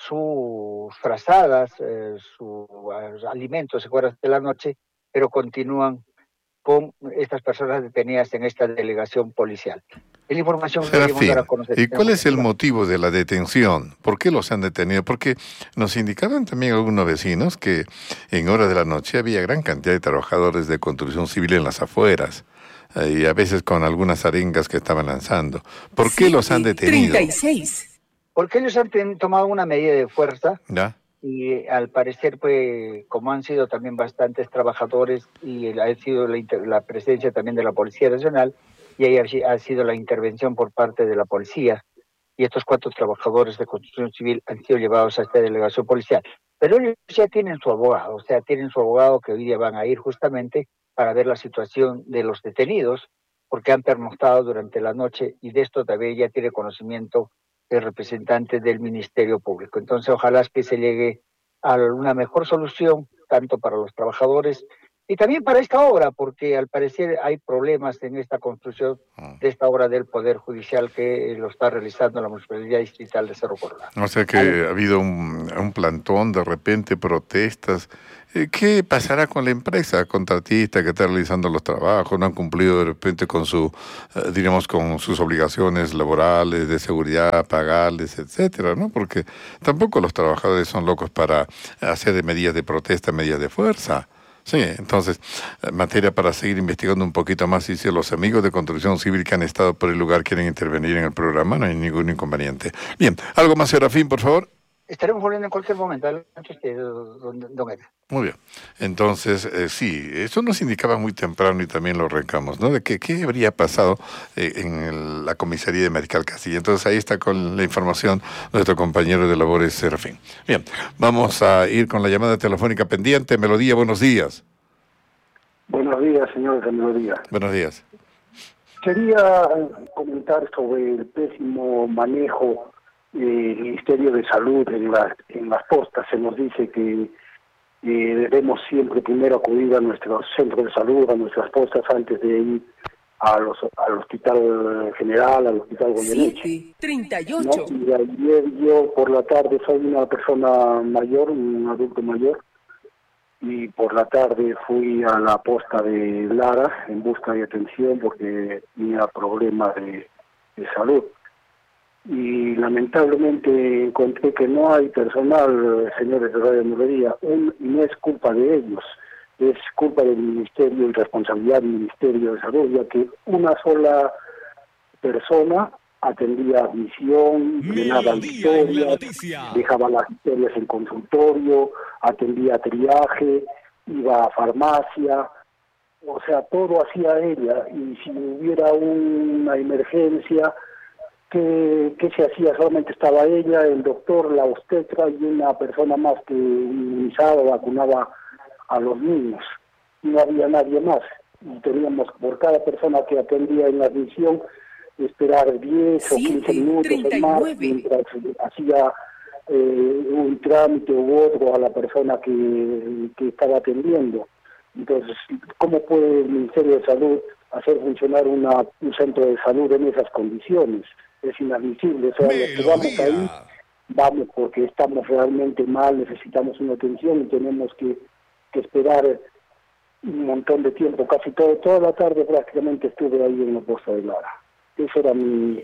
S22: sus frazadas, eh, sus alimentos en horas de la noche, pero continúan con estas personas detenidas en esta delegación policial. Es la información que debemos dar a conocer.
S2: ¿Y cuál es el motivo de la detención? ¿Por qué los han detenido? Porque nos indicaban también algunos vecinos que en horas de la noche había gran cantidad de trabajadores de construcción civil en las afueras, eh, y a veces con algunas arengas que estaban lanzando. ¿Por qué los han detenido?
S22: treinta y seis. Porque ellos han ten, tomado una medida de fuerza.
S2: ¿Ya?
S22: Y al parecer, pues, como han sido también bastantes trabajadores y ha sido la, la presencia también de la Policía Nacional, y ahí ha, ha sido la intervención por parte de la policía, y estos cuatro trabajadores de construcción civil han sido llevados a esta delegación policial. Pero ellos ya tienen su abogado, o sea, tienen su abogado que hoy día van a ir justamente para ver la situación de los detenidos, porque han pernoctado durante la noche y de esto también ya tiene conocimiento el representante del Ministerio Público. Entonces, ojalá que se llegue a una mejor solución, tanto para los trabajadores y también para esta obra, porque al parecer hay problemas en esta construcción de esta obra del Poder Judicial que lo está realizando la Municipalidad Distrital de Cerro Colorado.
S2: O sea que ha habido un, un plantón, de repente protestas. ¿Qué pasará con la empresa contratista que está realizando los trabajos? No han cumplido de repente con su, eh, diríamos, con sus obligaciones laborales, de seguridad, pagarles, etcétera, ¿no? Porque tampoco los trabajadores son locos para hacer medidas de protesta, medidas de fuerza. Sí, entonces, materia para seguir investigando un poquito más, y si los amigos de Construcción Civil que han estado por el lugar quieren intervenir en el programa, no hay ningún inconveniente. Bien, ¿algo más, Serafín, por favor?
S22: Estaremos volviendo en cualquier momento. Adelante usted, don, don Edgar.
S2: Muy bien. Entonces, eh, sí, eso nos indicaba muy temprano y también lo recamos, ¿no? De que qué habría pasado eh, en el, la comisaría de Mariscal Castilla. Entonces, ahí está con la información nuestro compañero de labores, Serafín. Bien, vamos a ir con la llamada telefónica pendiente. Melodía, buenos días.
S1: Buenos días, señores de Melodía.
S2: Buenos días.
S1: Quería comentar sobre el pésimo manejo del Ministerio de Salud en las, en las postas. Se nos dice que eh, debemos siempre primero acudir a nuestros centros de salud, a nuestras postas, antes de ir a los, al Hospital General, al Hospital Goyeneche.
S3: siete treinta y ocho.
S1: ¿No? Y ayer yo por la tarde soy una persona mayor, un adulto mayor, y por la tarde fui a la posta de Lara en busca de atención porque tenía problemas de, de salud. Y lamentablemente encontré que no hay personal, señores de Radio Melodía, un, y no es culpa de ellos, es culpa del Ministerio y responsabilidad del Ministerio de Salud, ya que una sola persona atendía admisión, llenaba historias, dejaba las historias en consultorio, atendía triaje, iba a farmacia, o sea, todo hacía ella, y si hubiera una emergencia, ¿qué, qué se hacía? Solamente estaba ella, el doctor, la obstetra y una persona más que inmunizaba, vacunaba a los niños. No había nadie más, y teníamos por cada persona que atendía en la admisión esperar diez o quince minutos o más mientras hacía eh, un trámite u otro a la persona que, que estaba atendiendo. Entonces, ¿cómo puede el Ministerio de Salud hacer funcionar una, un centro de salud en esas condiciones? Es inadmisible. O sea, los que vamos ahí, vamos porque estamos realmente mal, necesitamos una atención y tenemos que, que esperar un montón de tiempo, casi todo, toda la tarde prácticamente estuve ahí en la posta de Lara. Esa era mi,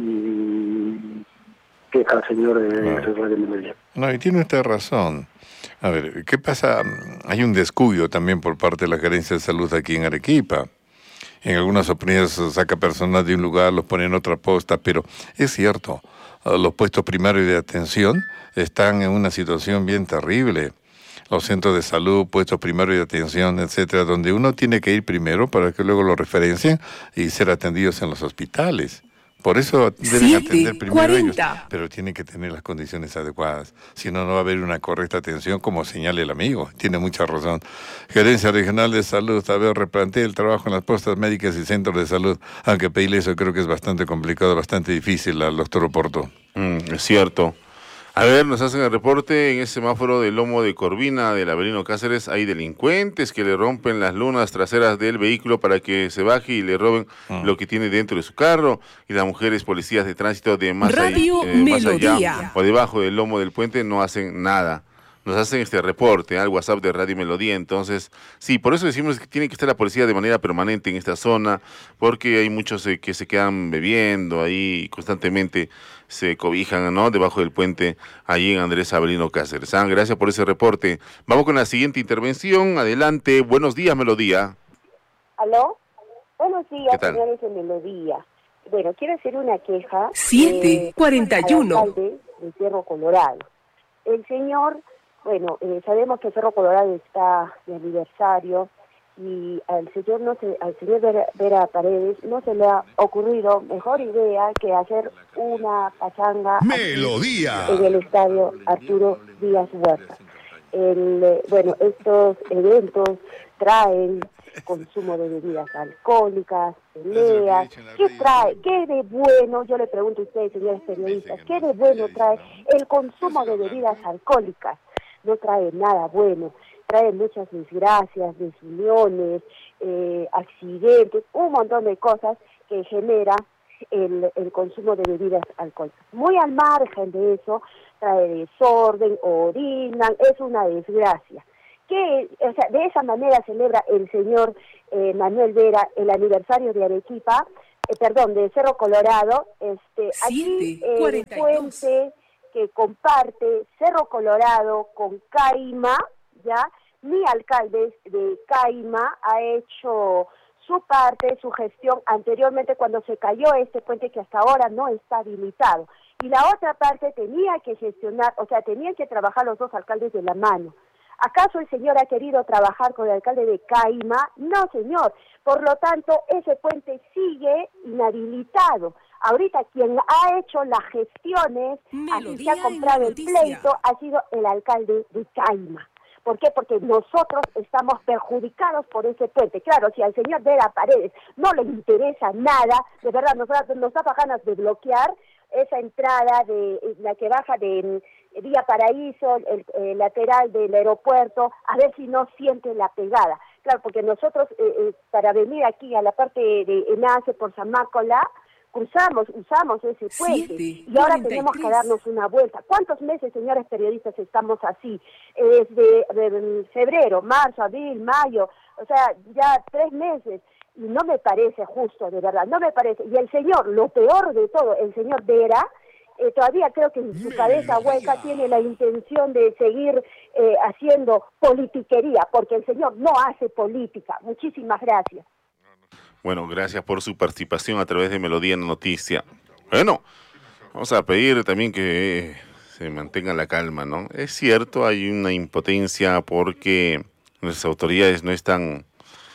S1: mi queja, señor de Radio Melodía.
S2: No, y tiene usted razón. A ver, ¿qué pasa? Hay un descuido también por parte de la Gerencia de Salud aquí en Arequipa. En algunas oportunidades saca personas de un lugar, los pone en otra posta, pero es cierto, los puestos primarios de atención están en una situación bien terrible. Los centros de salud, puestos primarios de atención, etcétera, donde uno tiene que ir primero para que luego lo referencien y ser atendidos en los hospitales. Por eso deben atender primero ellos, pero tienen que tener las condiciones adecuadas. Si no, no va a haber una correcta atención, como señala el amigo. Tiene mucha razón. Gerencia Regional de Salud, a ver, replantea el trabajo en las postas médicas y centros de salud, aunque pedirle eso creo que es bastante complicado, bastante difícil al doctor Oporto.
S4: Mm, es cierto. A ver, nos hacen el reporte en ese semáforo del Lomo de Corvina del Avelino Cáceres. Hay delincuentes que le rompen las lunas traseras del vehículo para que se baje y le roben mm. lo que tiene dentro de su carro. Y las mujeres policías de tránsito de más, ahí, eh, más allá o debajo del lomo del puente no hacen nada. Nos hacen este reporte al WhatsApp de Radio Melodía. Entonces, sí, por eso decimos que tiene que estar la policía de manera permanente en esta zona, porque hay muchos eh, que se quedan bebiendo ahí constantemente, se cobijan, ¿no?, debajo del puente, allí en Andrés Avelino Cáceres. Ah, gracias por ese reporte. Vamos con la siguiente intervención. Adelante. Buenos días, Melodía.
S5: ¿Aló? Buenos días, señores de Melodía. Bueno, quiero hacer una queja.
S3: siete cuarenta y uno.
S5: Al alcalde de Cerro Colorado. El señor... Bueno, eh, sabemos que Cerro Colorado está de aniversario y al señor no se, al señor Vera, Vera Paredes no se le ha ocurrido mejor idea que hacer una pachanga
S23: Melodía
S5: en el estadio Arturo Díaz Huerta. el, eh, bueno, estos eventos traen consumo de bebidas alcohólicas, peleas. ¿Qué trae? ¿Qué de bueno? Yo le pregunto a ustedes, señores periodistas, ¿qué de bueno trae el consumo de bebidas alcohólicas? No trae nada bueno. Trae muchas desgracias, desuniones, eh, accidentes, un montón de cosas que genera el, el consumo de bebidas alcohólicas. Muy al margen de eso, trae desorden, orinan, es una desgracia. Que, o sea, de esa manera celebra el señor eh, Manuel Vera el aniversario de Arequipa, eh, perdón, de Cerro Colorado. Este, aquí eh, el puente que comparte Cerro Colorado con Caima, ya, mi alcalde de Caima ha hecho su parte, su gestión anteriormente cuando se cayó este puente que hasta ahora no está habilitado. Y la otra parte tenía que gestionar, o sea, tenían que trabajar los dos alcaldes de la mano. ¿Acaso el señor ha querido trabajar con el alcalde de Caima? No, señor. Por lo tanto, ese puente sigue inhabilitado. Ahorita quien ha hecho las gestiones, así se ha comprado el pleito, ha sido el alcalde de Caima. ¿Por qué? Porque nosotros estamos perjudicados por ese puente. Claro, si al señor Vera Paredes no le interesa nada, de verdad, nos, nos da ganas de bloquear esa entrada de la que baja de Vía Paraíso, el, el lateral del aeropuerto, a ver si no siente la pegada. Claro, porque nosotros, eh, eh, para venir aquí a la parte de Enlace por Zamácola, cruzamos, usamos ese puente, Siete, y ahora cuarenta y tres. Tenemos que darnos una vuelta. ¿Cuántos meses, señores periodistas, estamos así? Eh, desde, desde febrero, marzo, abril, mayo, o sea, ya tres meses, y no me parece justo, de verdad, no me parece. Y el señor, lo peor de todo, el señor Vera, eh, todavía creo que en su cabeza hueca tiene la intención de seguir eh, haciendo politiquería, porque el señor no hace política. Muchísimas gracias.
S4: Bueno, gracias por su participación a través de Melodía en la Noticia. Bueno, vamos a pedir también que se mantenga la calma, ¿no? Es cierto, hay una impotencia porque nuestras autoridades no están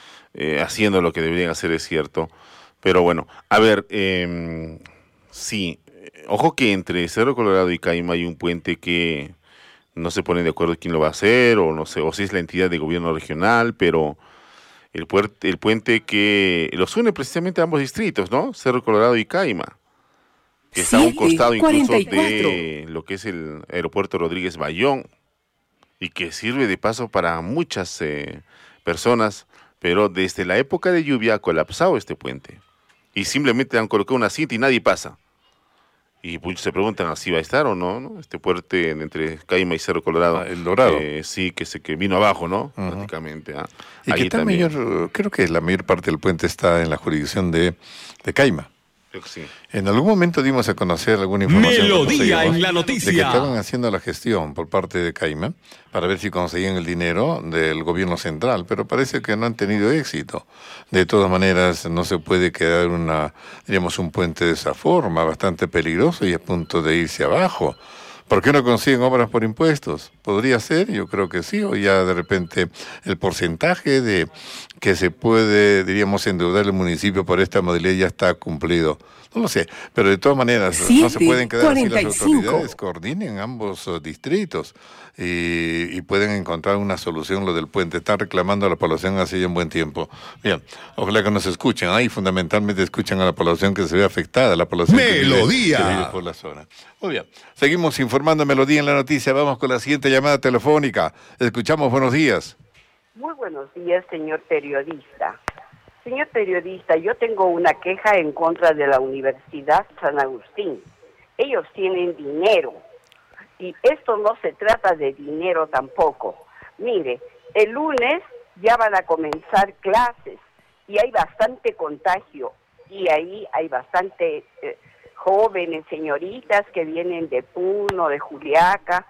S4: eh, haciendo lo que deberían hacer, es cierto. Pero bueno, a ver, eh, sí, ojo que entre Cerro Colorado y Caima hay un puente que no se pone de acuerdo quién lo va a hacer, o no sé, o si es la entidad de gobierno regional, pero el, puerte, el puente que los une precisamente a ambos distritos, ¿no? Cerro Colorado y Caima, que está a un costado incluso de lo que es el aeropuerto Rodríguez Bayón, y que sirve de paso para muchas eh, personas, pero desde la época de lluvia ha colapsado este puente, y simplemente han colocado una cinta y nadie pasa. Y muchos se preguntan si va a estar o no, ¿no? Este puente entre Caima y Cerro Colorado.
S2: Ah, el Dorado.
S4: Eh, sí, que se que vino abajo, ¿no? Uh-huh. Prácticamente. ¿ah?
S2: Y
S4: Ahí
S2: que está mayor, creo que la mayor parte del puente está en la jurisdicción de, de Caima.
S4: Creo que sí.
S2: En algún momento dimos a conocer alguna información.
S6: Melodía en la noticia.
S2: De que estaban haciendo la gestión por parte de Caima para ver si conseguían el dinero del gobierno central, pero parece que no han tenido éxito. De todas maneras, no se puede quedar una, diríamos, un puente de esa forma, bastante peligroso y a punto de irse abajo. ¿Por qué no consiguen obras por impuestos? ¿Podría ser? Yo creo que sí, o ya de repente el porcentaje de que se puede, diríamos, endeudar el municipio por esta modalidad ya está cumplido. No lo sé, pero de todas maneras Siete, no se pueden quedar cuarenta y cinco. Así, las autoridades coordinen ambos uh, distritos y, y pueden encontrar una solución. Lo del puente, están reclamando a la población hace ya un buen tiempo. Bien, ojalá que nos escuchen, ahí fundamentalmente escuchan a la población que se ve afectada, la población
S6: Melodía.
S2: Que vive, que vive por la zona. Muy bien, seguimos informando Melodía en la Noticia, vamos con la siguiente llamada telefónica. Escuchamos, buenos días.
S7: Muy buenos días, señor periodista. Señor periodista, yo tengo una queja en contra de la Universidad San Agustín. Ellos tienen dinero y esto no se trata de dinero tampoco. Mire, el lunes ya van a comenzar clases y hay bastante contagio y ahí hay bastante eh, jóvenes, señoritas que vienen de Puno, de Juliaca,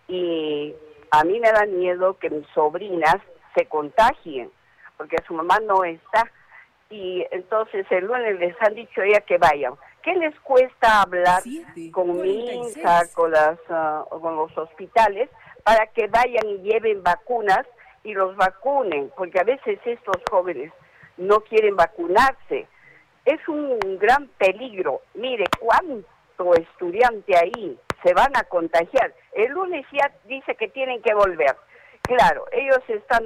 S7: y a mí me da miedo que mis sobrinas se contagien porque su mamá no está. Y entonces el lunes les han dicho a ella que vayan. ¿Qué les cuesta hablar Siete, con MINSA, con, las, uh, con los hospitales, para que vayan y lleven vacunas y los vacunen? Porque a veces estos jóvenes no quieren vacunarse. Es un gran peligro. Mire, cuánto estudiante ahí se van a contagiar. El lunes ya dice que tienen que volver. Claro, ellos están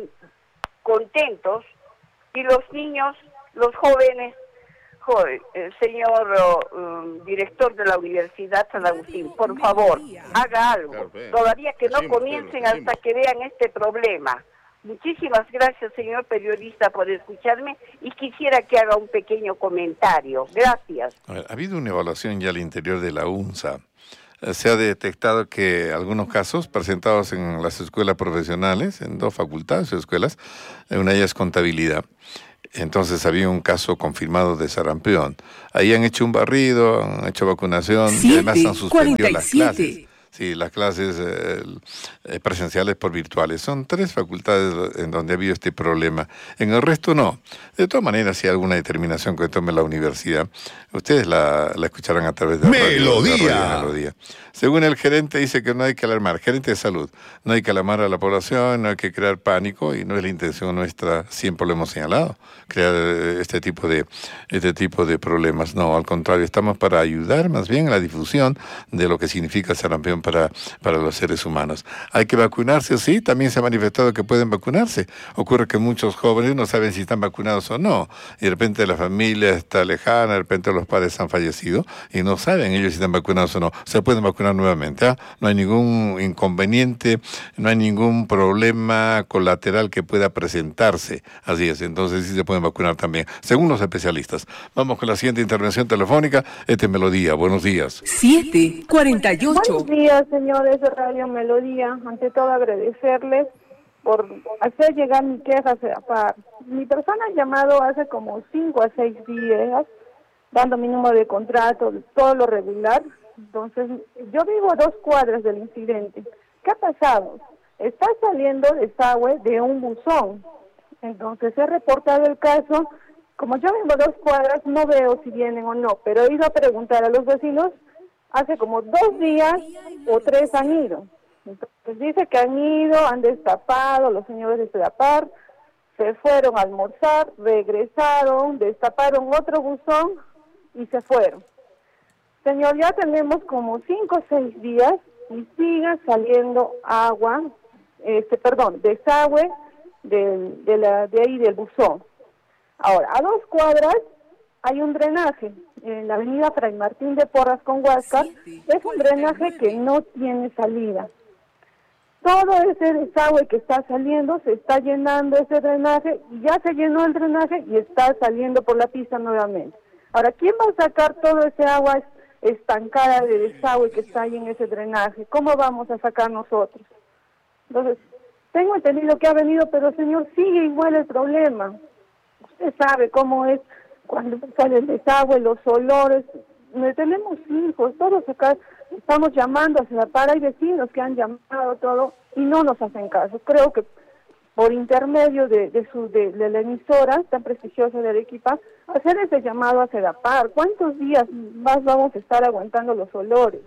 S7: contentos y los niños, los jóvenes, joven, el señor uh, director de la Universidad San Agustín, por favor, haga algo. Todavía que no comiencen hasta que vean este problema. Muchísimas gracias, señor periodista, por escucharme y quisiera que haga un pequeño comentario. Gracias.
S2: A ver, ha habido una evaluación ya al interior de la UNSA. Eh, Se ha detectado que algunos casos presentados en las escuelas profesionales, en dos facultades o escuelas, una de ellas contabilidad. Entonces había un caso confirmado de sarampión. Ahí han hecho un barrido, han hecho vacunación y además han suspendido las clases. Sí, las clases eh, eh, presenciales por virtuales. Son tres facultades en donde ha habido este problema. En el resto no. De todas maneras, si hay alguna determinación que tome la universidad, ustedes la, la escucharán a través de
S6: Melodía.
S2: Radio, de Radio Melodía. Según el gerente, dice que no hay que alarmar. Gerente de salud, no hay que alarmar a la población, no hay que crear pánico y no es la intención nuestra, siempre lo hemos señalado, crear este tipo de, este tipo de problemas. No, al contrario, estamos para ayudar más bien a la difusión de lo que significa el sarampión para, para los seres humanos. Hay que vacunarse, sí, también se ha manifestado que pueden vacunarse. Ocurre que muchos jóvenes no saben si están vacunados o no, y de repente la familia está lejana, de repente los padres han fallecido y no saben ellos si están vacunados o no. Se pueden vacunar nuevamente, ¿eh? No hay ningún inconveniente, no hay ningún problema colateral que pueda presentarse. Así es, entonces sí se pueden vacunar también, según los especialistas. Vamos con la siguiente intervención telefónica. Este es Melodía, buenos días.
S3: siete cuarenta y ocho.
S9: Buenos días, señores de Radio Melodía. Ante todo, agradecerles por hacer llegar mi queja a CEDAPAR. Mi persona ha llamado hace como cinco a seis días, dando mi número de contrato, todo lo regular. Entonces, yo vivo a dos cuadras del incidente. ¿Qué ha pasado? Está saliendo desagüe de un buzón. Entonces, he reportado el caso. Como yo vivo a dos cuadras, no veo si vienen o no, pero he ido a preguntar a los vecinos. Hace como dos días o tres han ido. Entonces, dice que han ido, han destapado, los señores de CEDAPAR, se fueron a almorzar, regresaron, destaparon otro buzón y se fueron. Señor, ya tenemos como cinco o seis días y sigue saliendo agua, este, perdón, desagüe de, de, la, de ahí del buzón. Ahora, a dos cuadras hay un drenaje en la avenida Fray Martín de Porras con Huáscar. Es un drenaje que no tiene salida. Todo ese desagüe que está saliendo, se está llenando ese drenaje, y ya se llenó el drenaje y está saliendo por la pista nuevamente. Ahora, ¿quién va a sacar todo ese agua estancada de desagüe que está ahí en ese drenaje? ¿Cómo vamos a sacar nosotros? Entonces, tengo entendido que ha venido, pero señor, sigue igual el problema. Usted sabe cómo es cuando sale el desagüe, los olores. Tenemos hijos, todos acá estamos llamando a CEDAPAR, hay vecinos que han llamado todo y no nos hacen caso. Creo que por intermedio de, de, su, de, de la emisora tan prestigiosa de Arequipa, hacer ese llamado a CEDAPAR. ¿Cuántos días más vamos a estar aguantando los olores?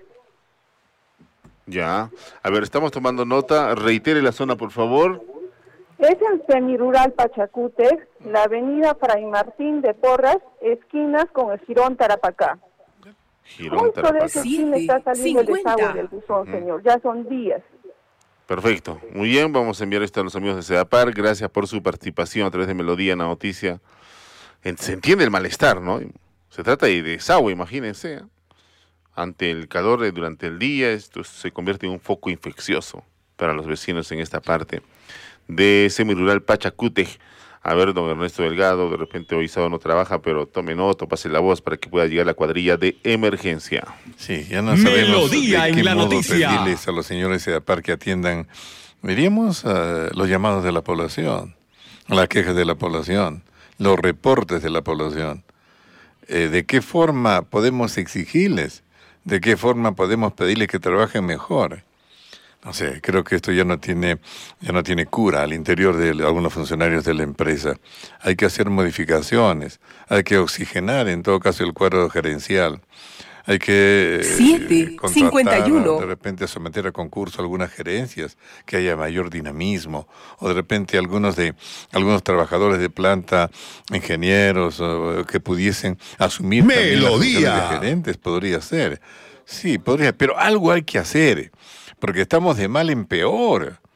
S4: Ya, a ver, estamos tomando nota. Reitere la zona, por favor.
S9: Es el semirural Pachacútec, la avenida Fray Martín de Porras, esquinas con el Girón Tarapacá.
S4: Girón
S9: Justo
S4: Tarapacá.
S9: de esa esquina está saliendo el desagüe del buzón,
S4: Mm.
S9: señor. Ya son días.
S4: Perfecto, muy bien, vamos a enviar esto a los amigos de CEDAPAR. Gracias por su participación a través de Melodía en la noticia. En- Se entiende el malestar, ¿no? Se trata de desagüe, imagínense, ¿eh? Ante el calor de- durante el día, esto se convierte en un foco infeccioso para los vecinos en esta parte de semirural Pachacútec. A ver, don Ernesto Delgado, de repente hoy sábado no trabaja, pero tome nota, pase la voz para que pueda llegar la cuadrilla de emergencia.
S2: Sí, ya no sabemos
S6: Melodía
S2: de qué
S6: en la
S2: modo
S6: noticia.
S2: pedirles a los señores de CEDAPAR que atiendan, diríamos, uh, los llamados de la población, las quejas de la población, los reportes de la población. Eh, ¿De qué forma podemos exigirles? ¿De qué forma podemos pedirles que trabajen mejor? No sé, creo que esto ya no tiene ya no tiene cura al interior de algunos funcionarios de la empresa. Hay que hacer modificaciones, hay que oxigenar en todo caso el cuadro gerencial. Hay que eh,
S3: siete cincuenta y uno.
S2: de repente someter a concurso algunas gerencias, que haya mayor dinamismo, o de repente algunos de algunos trabajadores de planta, ingenieros, o, que pudiesen asumir también las funciones
S6: Melodía.
S2: de gerentes, podría ser. Sí, podría, pero algo hay que hacer, porque estamos de mal en peor.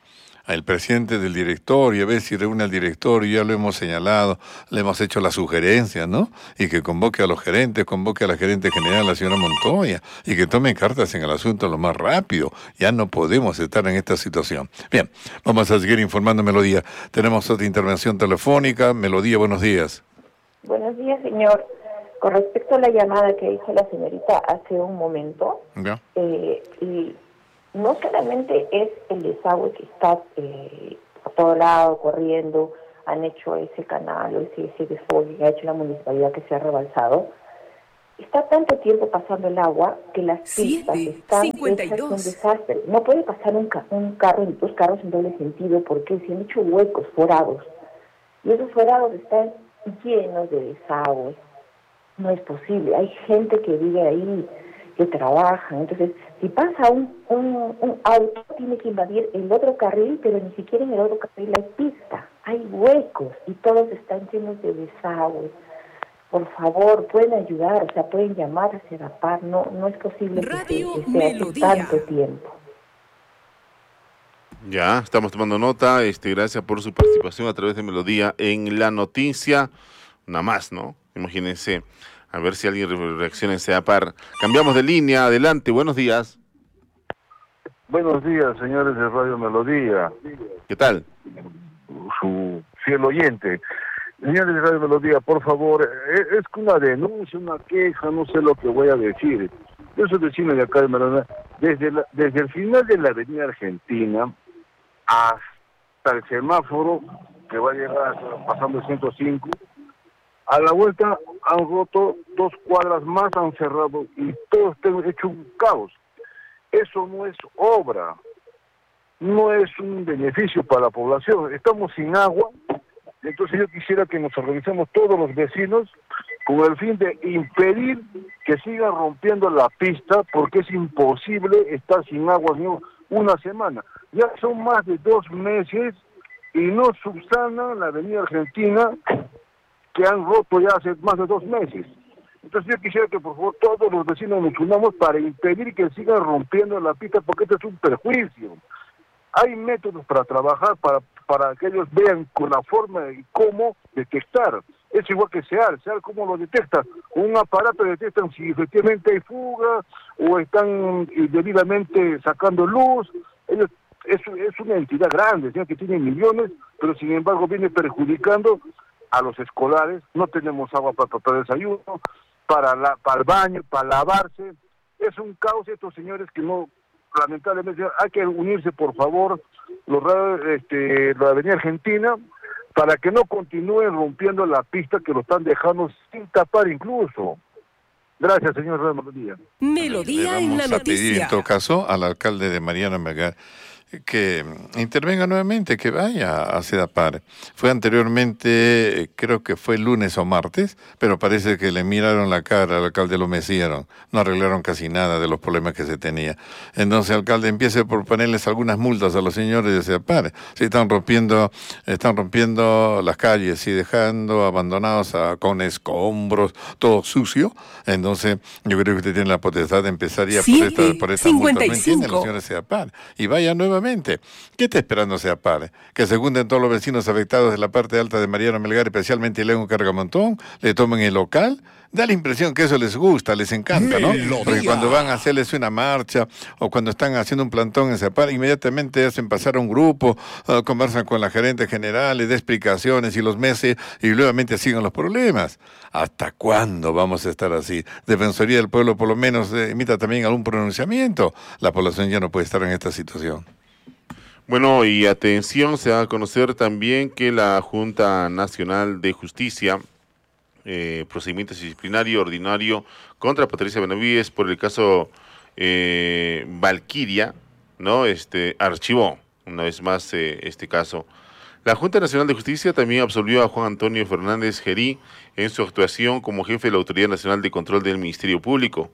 S2: al presidente del directorio, a ver si reúne al directorio, ya lo hemos señalado, le hemos hecho la sugerencia, ¿no? Y que convoque a los gerentes, convoque a la gerente general, la señora Montoya, y que tomen cartas en el asunto lo más rápido. Ya no podemos estar en esta situación. Bien, vamos a seguir informando, Melodía. Tenemos otra intervención telefónica. Melodía, buenos días.
S10: Buenos días, señor. Con respecto a la llamada que hizo la señorita hace un momento,
S2: ¿Ya?
S10: eh, y no solamente es el desagüe que está eh, por todo lado corriendo, han hecho ese canal o ese, ese desfogue que ha hecho la municipalidad que se ha rebalsado, está tanto tiempo pasando el agua que las pistas están hechas un desastre. No puede pasar un, ca un carro, dos carros en doble sentido porque se han hecho huecos, forados, y esos forados están llenos de desagüe. No es posible, hay gente que vive ahí, que trabaja, entonces si pasa un, un, un auto tiene que invadir el otro carril, pero ni siquiera en el otro carril hay pista, hay huecos y todos están llenos de desagüe. Por favor, pueden ayudar, o sea, pueden llamar a Sedapar, no, no es posible
S3: Radio
S10: que se, que esté tanto tiempo.
S4: Ya, estamos tomando nota, este, gracias por su participación a través de Melodía en la noticia, nada más, ¿no? Imagínense. A ver si alguien reacciona en Sedapar. Cambiamos de línea, adelante, buenos días.
S11: Buenos días, señores de Radio Melodía.
S4: ¿Qué tal?
S11: Su fiel oyente. Señores de Radio Melodía, por favor, es, es una denuncia, una queja, no sé lo que voy a decir. Yo soy vecino de acá de Melodía. Desde, la, desde el final de la avenida Argentina hasta el semáforo, que va a llegar pasando el ciento cinco, a la vuelta han roto dos cuadras más, han cerrado y todo está hecho un caos. Eso no es obra, no es un beneficio para la población. Estamos sin agua, entonces yo quisiera que nos organicemos todos los vecinos con el fin de impedir que sigan rompiendo la pista, porque es imposible estar sin agua ni una semana. Ya son más de dos meses y no subsanan la avenida Argentina, que han roto ya hace más de dos meses. Entonces yo quisiera que por favor todos los vecinos nos unamos para impedir que sigan rompiendo la pista, porque esto es un perjuicio. Hay métodos para trabajar, para, para que ellos vean con la forma y cómo detectar. Es igual que SEAR, SEAR cómo lo detecta. Con un aparato detectan si efectivamente hay fuga o están debidamente sacando luz. Ellos, es, es una entidad grande, ¿sí? Que tiene millones, pero sin embargo viene perjudicando a los escolares. No tenemos agua para preparar desayuno, para, la, para el baño, para lavarse. Es un caos estos señores que no, lamentablemente, hay que unirse por favor, los este, la avenida Argentina, para que no continúen rompiendo la pista que lo están dejando sin tapar incluso. Gracias, señor Melodía.
S3: Melodía en la
S2: noticia. Vamos a pedir en todo caso al alcalde de Mariano Melgar que intervenga nuevamente, que vaya a Sedapar. Fue anteriormente, creo que fue lunes o martes, pero parece que le miraron la cara al alcalde, lo mecieron, no arreglaron casi nada de los problemas que se tenía. Entonces, alcalde, empiece por ponerles algunas multas a los señores de Sedapar. Si están rompiendo, están rompiendo las calles y dejando abandonados a, con escombros, todo sucio, entonces yo creo que usted tiene la potestad de empezar ya por esta, por esta multa. ¿No entienden los señores de Sedapar? Y vaya nuevamente. ¿Qué está esperando Sedapar? ¿Que se hunden todos los vecinos afectados de la parte alta de Mariano Melgar, especialmente León Cargamontón? ¿Le tomen el local? Da la impresión que eso les gusta, les encanta, ¿no? Porque cuando van a hacerles una marcha o cuando están haciendo un plantón en Sedapar, inmediatamente hacen pasar a un grupo, uh, conversan con la gerente general, les da explicaciones y los meses y nuevamente siguen los problemas. ¿Hasta cuándo vamos a estar así? Defensoría del Pueblo por lo menos eh, emita también algún pronunciamiento. La población ya no puede estar en esta situación.
S4: Bueno, y atención, se va a conocer también que la Junta Nacional de Justicia, eh, procedimiento disciplinario ordinario contra Patricia Benavides por el caso eh, Valquiria, ¿no? Este, archivó una vez más eh, este caso. La Junta Nacional de Justicia también absolvió a Juan Antonio Fernández Gerí en su actuación como jefe de la Autoridad Nacional de Control del Ministerio Público.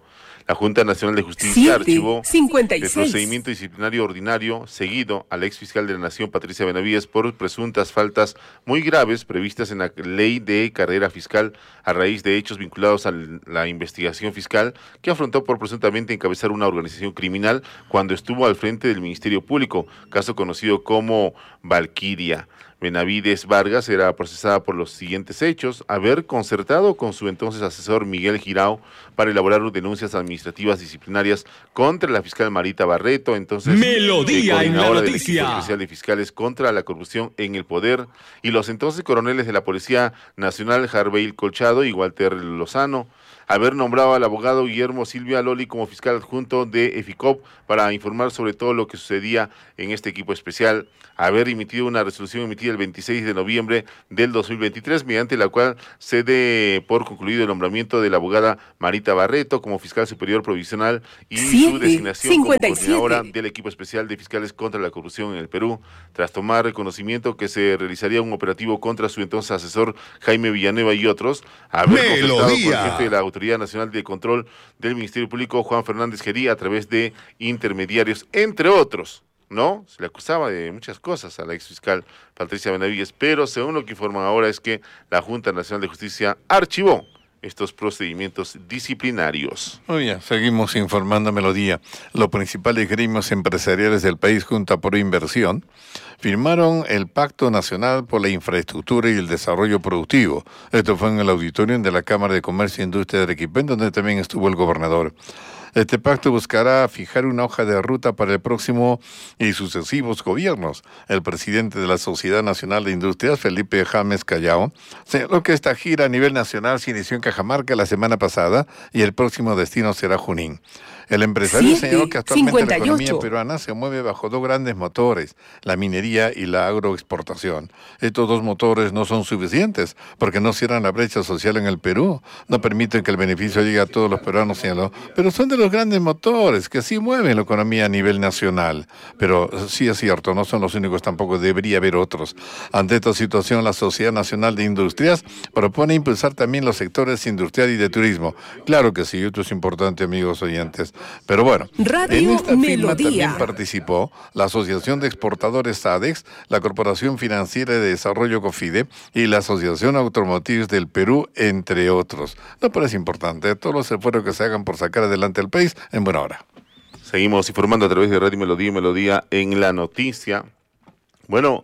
S4: La Junta Nacional de Justicia archivó
S3: cincuenta y
S4: el
S3: seis.
S4: procedimiento disciplinario ordinario seguido al ex fiscal de la Nación, Patricia Benavides, por presuntas faltas muy graves previstas en la ley de carrera fiscal a raíz de hechos vinculados a la investigación fiscal que afrontó por presuntamente encabezar una organización criminal cuando estuvo al frente del Ministerio Público, caso conocido como Valquiria. Benavides Vargas era procesada por los siguientes hechos: haber concertado con su entonces asesor Miguel Girao para elaborar denuncias administrativas disciplinarias contra la fiscal Marita Barreto, entonces
S6: Melodía
S4: eh,
S6: en la
S4: coordinadora del
S6: noticia.
S4: equipo especial de fiscales contra la corrupción en el poder, y los entonces coroneles de la Policía Nacional Harveil Colchado y Walter Lozano. Haber nombrado al abogado Guillermo Silvia Loli como fiscal adjunto de EFICOP para informar sobre todo lo que sucedía en este equipo especial. Haber emitido una resolución emitida el veintiséis de noviembre del dos mil veintitrés, mediante la cual se dé por concluido el nombramiento de la abogada Marita Barreto como fiscal superior provisional y
S3: Siete,
S4: su designación
S3: cincuenta y
S4: como coordinadora
S3: siete.
S4: del equipo especial de fiscales contra la corrupción en el Perú, tras tomar reconocimiento que se realizaría un operativo contra su entonces asesor Jaime Villanueva y otros. Haber consultado con el
S6: Melodía.
S4: jefe de la Autoridad Nacional de Control del Ministerio Público, Juan Fernández Gerí, a través de intermediarios, entre otros, ¿no? Se le acusaba de muchas cosas a la exfiscal Patricia Benavides, pero según lo que informan ahora es que la Junta Nacional de Justicia archivó estos procedimientos disciplinarios.
S2: Muy bien, seguimos informando Melodía. Los principales gremios empresariales del país, junto a Proinversión, firmaron el Pacto Nacional por la Infraestructura y el Desarrollo Productivo. Esto fue en el auditorium de la Cámara de Comercio e Industria de Arequipa, donde también estuvo el gobernador. Este pacto buscará fijar una hoja de ruta para el próximo y sucesivos gobiernos. El presidente de la Sociedad Nacional de Industrias, Felipe James Callao, señaló que esta gira a nivel nacional se inició en Cajamarca la semana pasada y el próximo destino será Junín. El empresario
S3: Siete,
S2: señaló que actualmente
S3: cincuenta y
S2: la economía
S3: ocho.
S2: peruana se mueve bajo dos grandes motores, la minería y la agroexportación. Estos dos motores no son suficientes porque no cierran la brecha social en el Perú, no permiten que el beneficio llegue a todos los peruanos, señaló, pero son de los grandes motores que sí mueven la economía a nivel nacional. Pero sí es cierto, no son los únicos, tampoco debería haber otros. Ante esta situación, la Sociedad Nacional de Industrias propone impulsar también los sectores industrial y de turismo. Claro que sí, esto es importante, amigos oyentes. Pero bueno,
S3: Radio
S2: en esta firma
S3: Melodía.
S2: también participó la Asociación de Exportadores SADEX, la Corporación Financiera de Desarrollo COFIDE y la Asociación Automotriz del Perú, entre otros. No parece importante, todos los esfuerzos que se hagan por sacar adelante el país en buena hora.
S4: Seguimos informando a través de Radio Melodía y Melodía en la noticia. Bueno,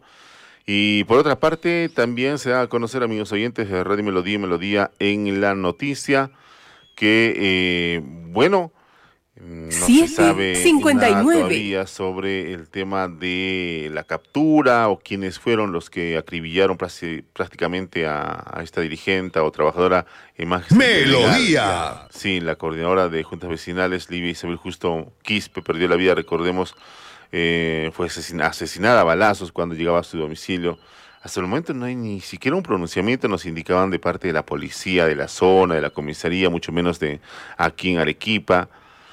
S4: y por otra parte, también se da a conocer, amigos oyentes de Radio Melodía y Melodía en la noticia, que, eh, bueno, no
S3: Siete,
S4: se sabe
S3: cincuenta y
S4: nada
S3: nueve.
S4: todavía sobre el tema de la captura o quiénes fueron los que acribillaron prácti- prácticamente a, a esta dirigente o trabajadora en Magisterio
S6: Melodía.
S4: Legal. Sí, la coordinadora de juntas vecinales, Livia Isabel Justo Quispe, perdió la vida, recordemos, eh, fue asesina- asesinada a balazos cuando llegaba a su domicilio. Hasta el momento no hay ni siquiera un pronunciamiento, nos indicaban de parte de la policía, de la zona, de la comisaría, mucho menos de aquí en Arequipa.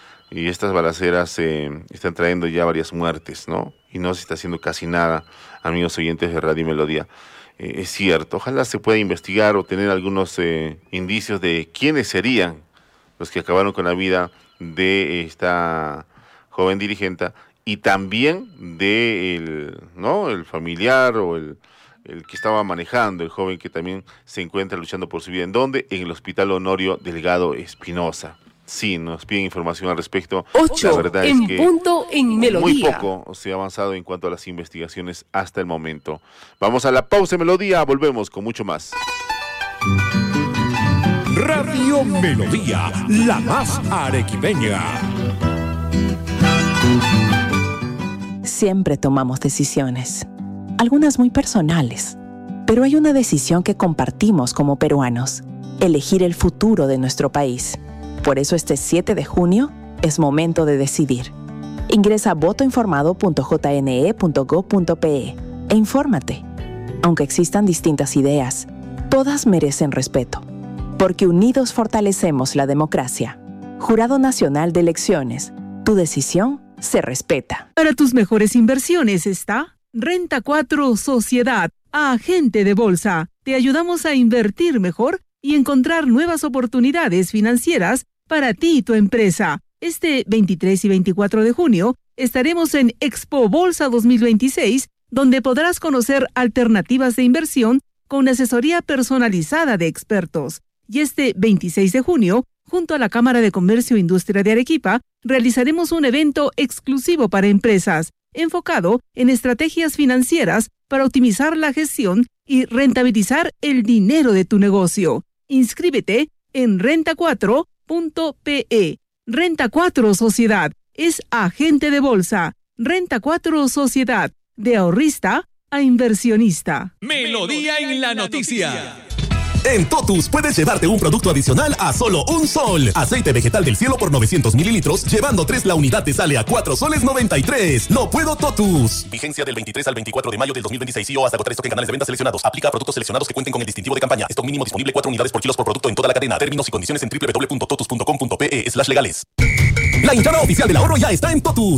S4: Y estas balaceras eh, están trayendo ya varias muertes, ¿no? Y no se está haciendo casi nada, amigos oyentes de Radio Melodía. Eh, es cierto, ojalá se pueda investigar o tener algunos eh, indicios de quiénes serían los que acabaron con la vida de esta joven dirigente y también de el, ¿no? el familiar o el, el que estaba manejando, el joven que también se encuentra luchando por su vida. ¿En dónde? En el Hospital Honorio Delgado Espinosa. Sí, nos piden información al respecto.
S3: Ocho,
S4: La verdad
S3: en
S4: es que
S3: punto en Melodía.
S4: muy poco se ha avanzado en cuanto a las investigaciones hasta el momento. Vamos a la pausa en Melodía, volvemos con mucho más.
S6: Radio Melodía, la más arequipeña.
S8: Siempre tomamos decisiones, algunas muy personales, pero hay una decisión que compartimos como peruanos: elegir el futuro de nuestro país. Por eso este siete de junio es momento de decidir. Ingresa a voto informado punto j n e punto gob punto p e e infórmate. Aunque existan distintas ideas, todas merecen respeto, porque unidos fortalecemos la democracia. Jurado Nacional de Elecciones, tu decisión se respeta.
S3: Para tus mejores inversiones está Renta cuatro Sociedad, agente de bolsa. Te ayudamos a invertir mejor y encontrar nuevas oportunidades financieras para ti y tu empresa. Este veintitrés y veinticuatro de junio estaremos en Expo Bolsa dos mil veintiséis, donde podrás conocer alternativas de inversión con asesoría personalizada de expertos. Y este veintiséis de junio, junto a la Cámara de Comercio e Industria de Arequipa, realizaremos un evento exclusivo para empresas, enfocado en estrategias financieras para optimizar la gestión y rentabilizar el dinero de tu negocio. Inscríbete en renta cuatro punto pe. Renta cuatro Sociedad es agente de bolsa. Renta cuatro Sociedad, de ahorrista a inversionista.
S6: Melodía en la noticia.
S19: En Totus puedes llevarte un producto adicional a solo un sol. Aceite vegetal del cielo por novecientos mililitros, llevando tres la unidad te sale a cuatro soles noventa y tres. No puedo Totus.
S21: Vigencia del veintitrés al veinticuatro de mayo del dos mil veintiséis y o hasta agotar stock en canales de venta seleccionados. Aplica a productos seleccionados que cuenten con el distintivo de campaña. Stock mínimo disponible cuatro unidades por kilos por producto en toda la cadena. Términos y condiciones en doble u doble u doble u punto totus punto com punto pe slash legales.
S19: La hinchada oficial del ahorro ya está en Totus.